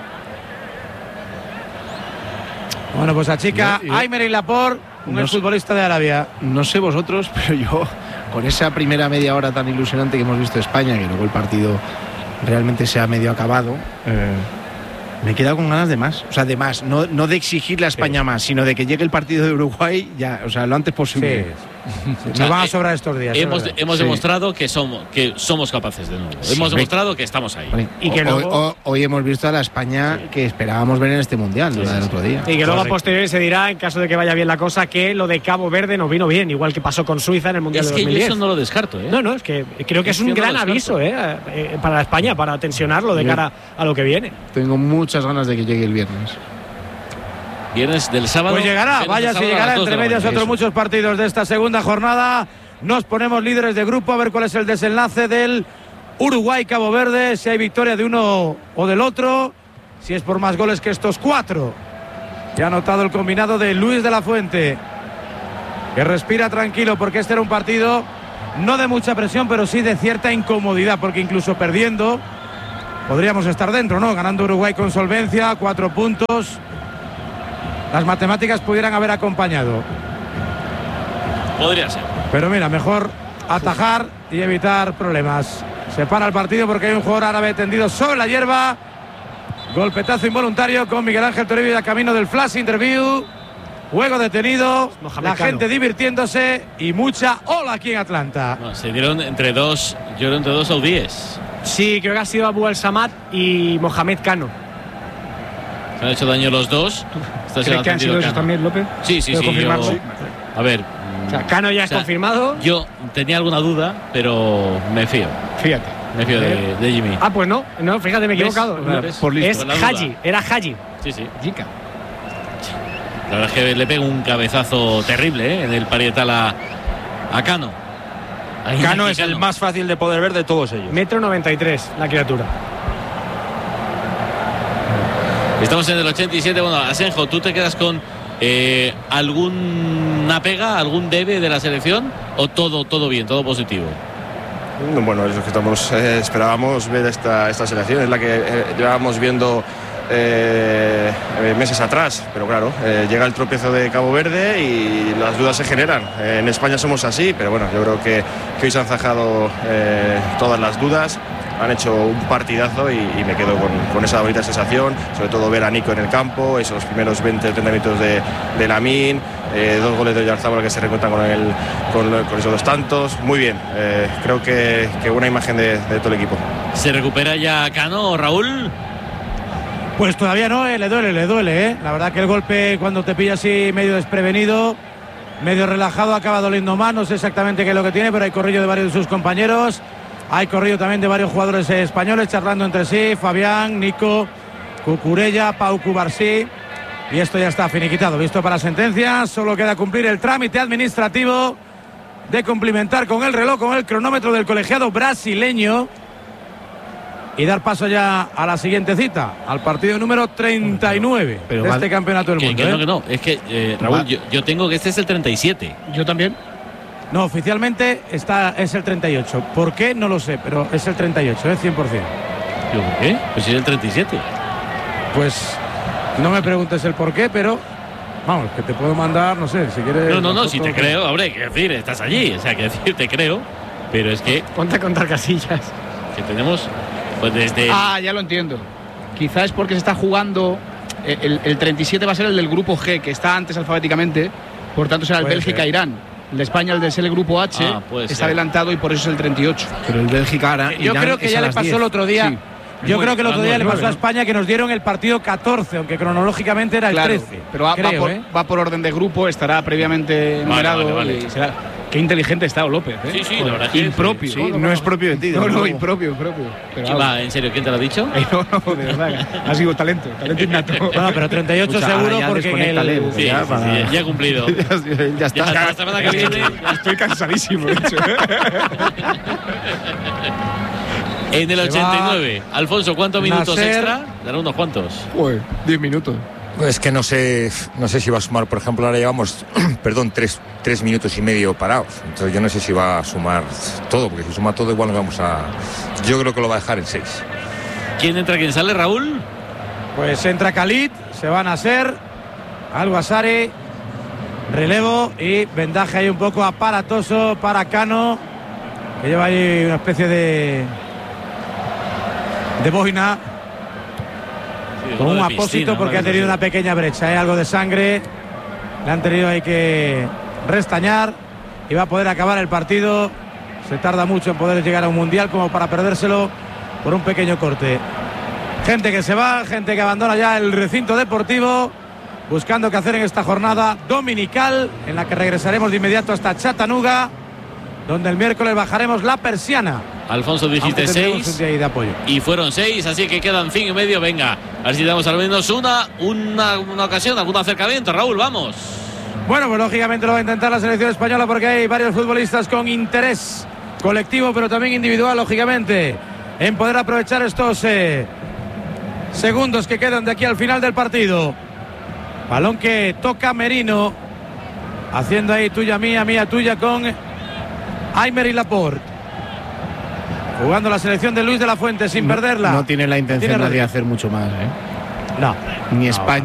Q: Bueno, pues a chica
A: Yo- yo-
Q: Aymeric Laporte, un
A: No sé-
Q: exfutbolista de Arabia.
A: No sé vosotros, pero yo, con esa primera media hora tan ilusionante que hemos visto España, que luego el partido realmente se ha medio acabado, eh, me he quedado con ganas de más. O sea, de más. No, no de exigirle a España más, sino de que llegue el partido de Uruguay ya, o sea, lo antes posible.
Q: Sí. Nos van a sobrar estos días.
B: Hemos,
Q: es verdad.
B: hemos
A: Sí.
B: demostrado que somos, que somos capaces de nuevo.
A: Sí,
B: hemos
A: hombre.
B: demostrado que estamos ahí.
A: Vale.
C: Y que
A: Hoy-
C: luego-
A: hoy, hoy hemos visto a la España que esperábamos ver en este mundial, la del otro día.
C: Y que luego a
Q: Correcto.
C: posteriori se dirá, en caso de que vaya bien la cosa, que lo de Cabo Verde nos vino bien, igual que pasó con Suiza en el Mundial
B: Es
C: de
B: que
C: dos mil
B: yo
C: diez.
B: eso no lo descarto, ¿eh?
C: No, no, es que creo que es,
B: Es
C: un
B: que no
C: gran
B: lo
C: aviso
B: descarto.
C: ¿eh? Eh, para España, para tensionarlo de
A: Yo-
C: cara a lo que viene.
A: Tengo muchas ganas de que llegue el viernes.
B: Viernes del sábado.
Q: Pues llegará,
B: viernes
Q: vaya
B: del
Q: si
B: sábado a
Q: llegará
B: las dos
Q: entre
B: de la
Q: medias
B: mañana.
Q: otros muchos partidos de esta segunda jornada. Nos ponemos líderes de grupo a ver cuál es el desenlace del Uruguay-Cabo Verde, si hay victoria de uno o del otro, si es por más goles que estos cuatro. Ya ha anotado el combinado de Luis de la Fuente, que respira tranquilo porque este era un partido no de mucha presión, pero sí de cierta incomodidad, porque incluso perdiendo podríamos estar dentro, ¿no? Ganando Uruguay con solvencia, cuatro puntos. Las matemáticas pudieran haber acompañado.
B: Podría ser.
Q: Pero mira, mejor atajar y evitar problemas. Se para el partido porque hay un jugador árabe tendido sobre la hierba. Golpetazo involuntario con Miguel Ángel Toribio a camino del flash interview. Juego detenido, la
C: Cano.
Q: gente divirtiéndose y mucha ola aquí en Atlanta.
B: No, se dieron entre dos, yo creo entre dos saudíes.
C: Sí, creo que ha sido Abu Al-Samad y Mohamed Cano.
B: Se han hecho daño los dos. Está
C: ¿Crees que han sido esos también, López?
B: Sí, sí,
C: ¿Puedo
B: sí.
C: confirmarlo?
B: Yo,
C: Sí.
B: a ver.
C: O sea, Cano ya
B: o
C: es
B: sea,
C: confirmado.
B: Yo tenía alguna duda, pero me fío.
C: Fíjate.
B: Me fío de, de Jimmy.
C: Ah, pues no, no, fíjate, me he
B: ¿Ves?
C: equivocado.
B: Claro,
C: No,
B: ¿ves?
C: por listo. Es
B: Por la duda.
C: Haji, era Haji.
B: Sí, sí.
C: Jica.
B: La verdad es que le pega un cabezazo terrible, ¿eh? En el parietal a, a Cano. Ahí
D: Cano
B: aquí
D: es el más fácil de poder ver de todos ellos.
C: Metro noventa y tres, la criatura.
B: Estamos en el ochenta y siete. Bueno, Asenjo, ¿tú te quedas con eh, alguna pega, algún debe de la selección? ¿O todo, todo bien, todo positivo?
O: Bueno, es lo que estamos, eh, esperábamos ver esta, esta selección, es la que eh, llevábamos viendo eh, meses atrás, pero claro, eh, llega el tropiezo de Cabo Verde y las dudas se generan. Eh, en España somos así, pero bueno, yo creo que, que hoy se han zanjado eh, todas las dudas. Han hecho un partidazo y, y me quedo con, con esa bonita sensación, sobre todo ver a Nico en el campo, esos primeros veinte treinta minutos de, de Lamine, eh, dos goles de Oyarzábal que se recuentan con, el, con, con esos dos tantos. Muy bien, eh, creo que, que buena imagen de, de todo el equipo.
B: ¿Se recupera ya Cano, Raúl?
Q: Pues todavía no, eh, le duele, le duele, ¿eh? La verdad que el golpe cuando te pilla así medio desprevenido, medio relajado, acaba doliendo más. No sé exactamente qué es lo que tiene, pero hay corrillo de varios de sus compañeros. Hay corrido también de varios jugadores españoles charlando entre sí, Fabián, Nico, Cucurella, Pau Cubarsí. Y esto ya está finiquitado, visto para sentencia. Solo queda cumplir el trámite administrativo de cumplimentar con el reloj, con el cronómetro del colegiado brasileño y dar paso ya a la siguiente cita, al partido número treinta y nueve
B: Pero
Q: de
B: va-
Q: este campeonato del
B: que,
Q: mundo.
B: que
Q: ¿eh?
B: no, que no, es que eh, Raúl,
Q: Va.
B: yo, yo tengo que este es el treinta y siete.
C: Yo también.
Q: No, oficialmente está, es el treinta y ocho. ¿Por qué? No lo sé, pero es el treinta y ocho, ¿eh? cien por ciento.
B: Digo, ¿por qué? Pues si es el treinta y siete.
Q: Pues no me preguntes el por qué, pero vamos, que te puedo mandar, no sé, si quieres.
B: No, no, no,
Q: la
B: si
Q: foto
B: te
Q: que-
B: creo, hombre, quiero decir, estás allí, o sea, quiero decir, te creo, pero es que
C: Ponte a contar casillas.
B: que tenemos, pues desde...
F: Ah, ya lo entiendo. Quizás es porque se está jugando. eh, El, el treinta y siete va a ser el del grupo G, que está antes alfabéticamente. Por tanto, será el
Q: Puede
F: Bélgica-Irán. El de España, el de ser el grupo H,
B: Ah, puede
F: está
B: ser.
F: adelantado y por eso es el treinta y ocho.
A: Pero el Bélgica ahora.
Q: Yo creo que ya le pasó el otro día.
F: Sí.
Q: Yo creo que el otro día le
B: nueve,
Q: pasó a
B: ¿no?
Q: España que nos dieron el partido catorce, aunque cronológicamente era el
F: Claro,
Q: trece.
F: pero va, va
Q: creo,
F: por,
Q: ¿eh?
F: va por orden de grupo, estará previamente numerado.
B: vale, vale.
F: y será- Qué inteligente está López, ¿eh?
B: Sí, sí, la verdad que
F: impropio.
A: Sí, no es propio de ti.
F: No, no,
A: luego.
F: impropio, impropio. Pero
B: ¿Quién
F: vamos.
B: va? ¿En serio? ¿Quién te lo ha dicho?
F: Eh, no, no, de verdad. Ha sido talento, talento innato.
Q: Bueno, pero treinta y ocho
A: Escucha,
Q: seguro
A: ahora ya
Q: porque en
A: desconéctale,
Q: el,
A: pues
B: Sí,
A: ya,
B: sí,
A: para-
B: sí, ya he cumplido.
A: ya está.
B: Ya hasta la semana que viene.
F: Estoy cansadísimo, de hecho.
B: En el
Q: Se
B: ochenta y nueve, Alfonso, ¿cuántos minutos
Q: Nasser.
B: extra? Dará unos cuantos.
F: Joder, diez minutos.
E: Es que no sé, no sé si va a sumar, por ejemplo, ahora llevamos, perdón, tres, tres minutos y medio parados. Entonces yo no sé si va a sumar todo, porque si suma todo igual nos vamos a... Yo creo que lo va a dejar en seis.
B: ¿Quién entra, quién sale, Raúl?
Q: Pues entra Khalid, se van a hacer Al-Wasari, relevo y vendaje ahí un poco aparatoso para Cano, que lleva ahí una especie de de boina
B: Sí,
Q: con
B: uno
Q: un
B: de
Q: apósito
B: piscina,
Q: porque ha
B: una
Q: tenido
B: cosa
Q: una pequeña brecha, ¿eh? Algo de sangre, le han tenido ahí que restañar y va a poder acabar el partido. Se tarda mucho en poder llegar a un mundial como para perdérselo por un pequeño corte. Gente que se va, gente que abandona ya el recinto deportivo, buscando qué hacer en esta jornada dominical, en la que regresaremos de inmediato hasta Chattanooga, donde el miércoles bajaremos la persiana.
B: Alfonso, dijiste
Q: Aunque tendremos un
B: seis.
Q: día ahí de apoyo.
B: Y fueron seis, así que quedan cinco y medio. Venga, a ver si damos al menos una, una, una ocasión, algún acercamiento. Raúl, vamos.
Q: Bueno, pues lógicamente lo va a intentar la selección española porque hay varios futbolistas con interés colectivo, pero también individual, lógicamente, en poder aprovechar estos eh, segundos que quedan de aquí al final del partido. Balón que toca Merino, haciendo ahí tuya mía, mía tuya con Aymer y Laporte. Jugando la selección de Luis de la Fuente sin
A: no,
Q: perderla.
A: No tiene la intención
Q: tiene
A: de hacer mucho más, ¿eh?
Q: No.
A: Ni España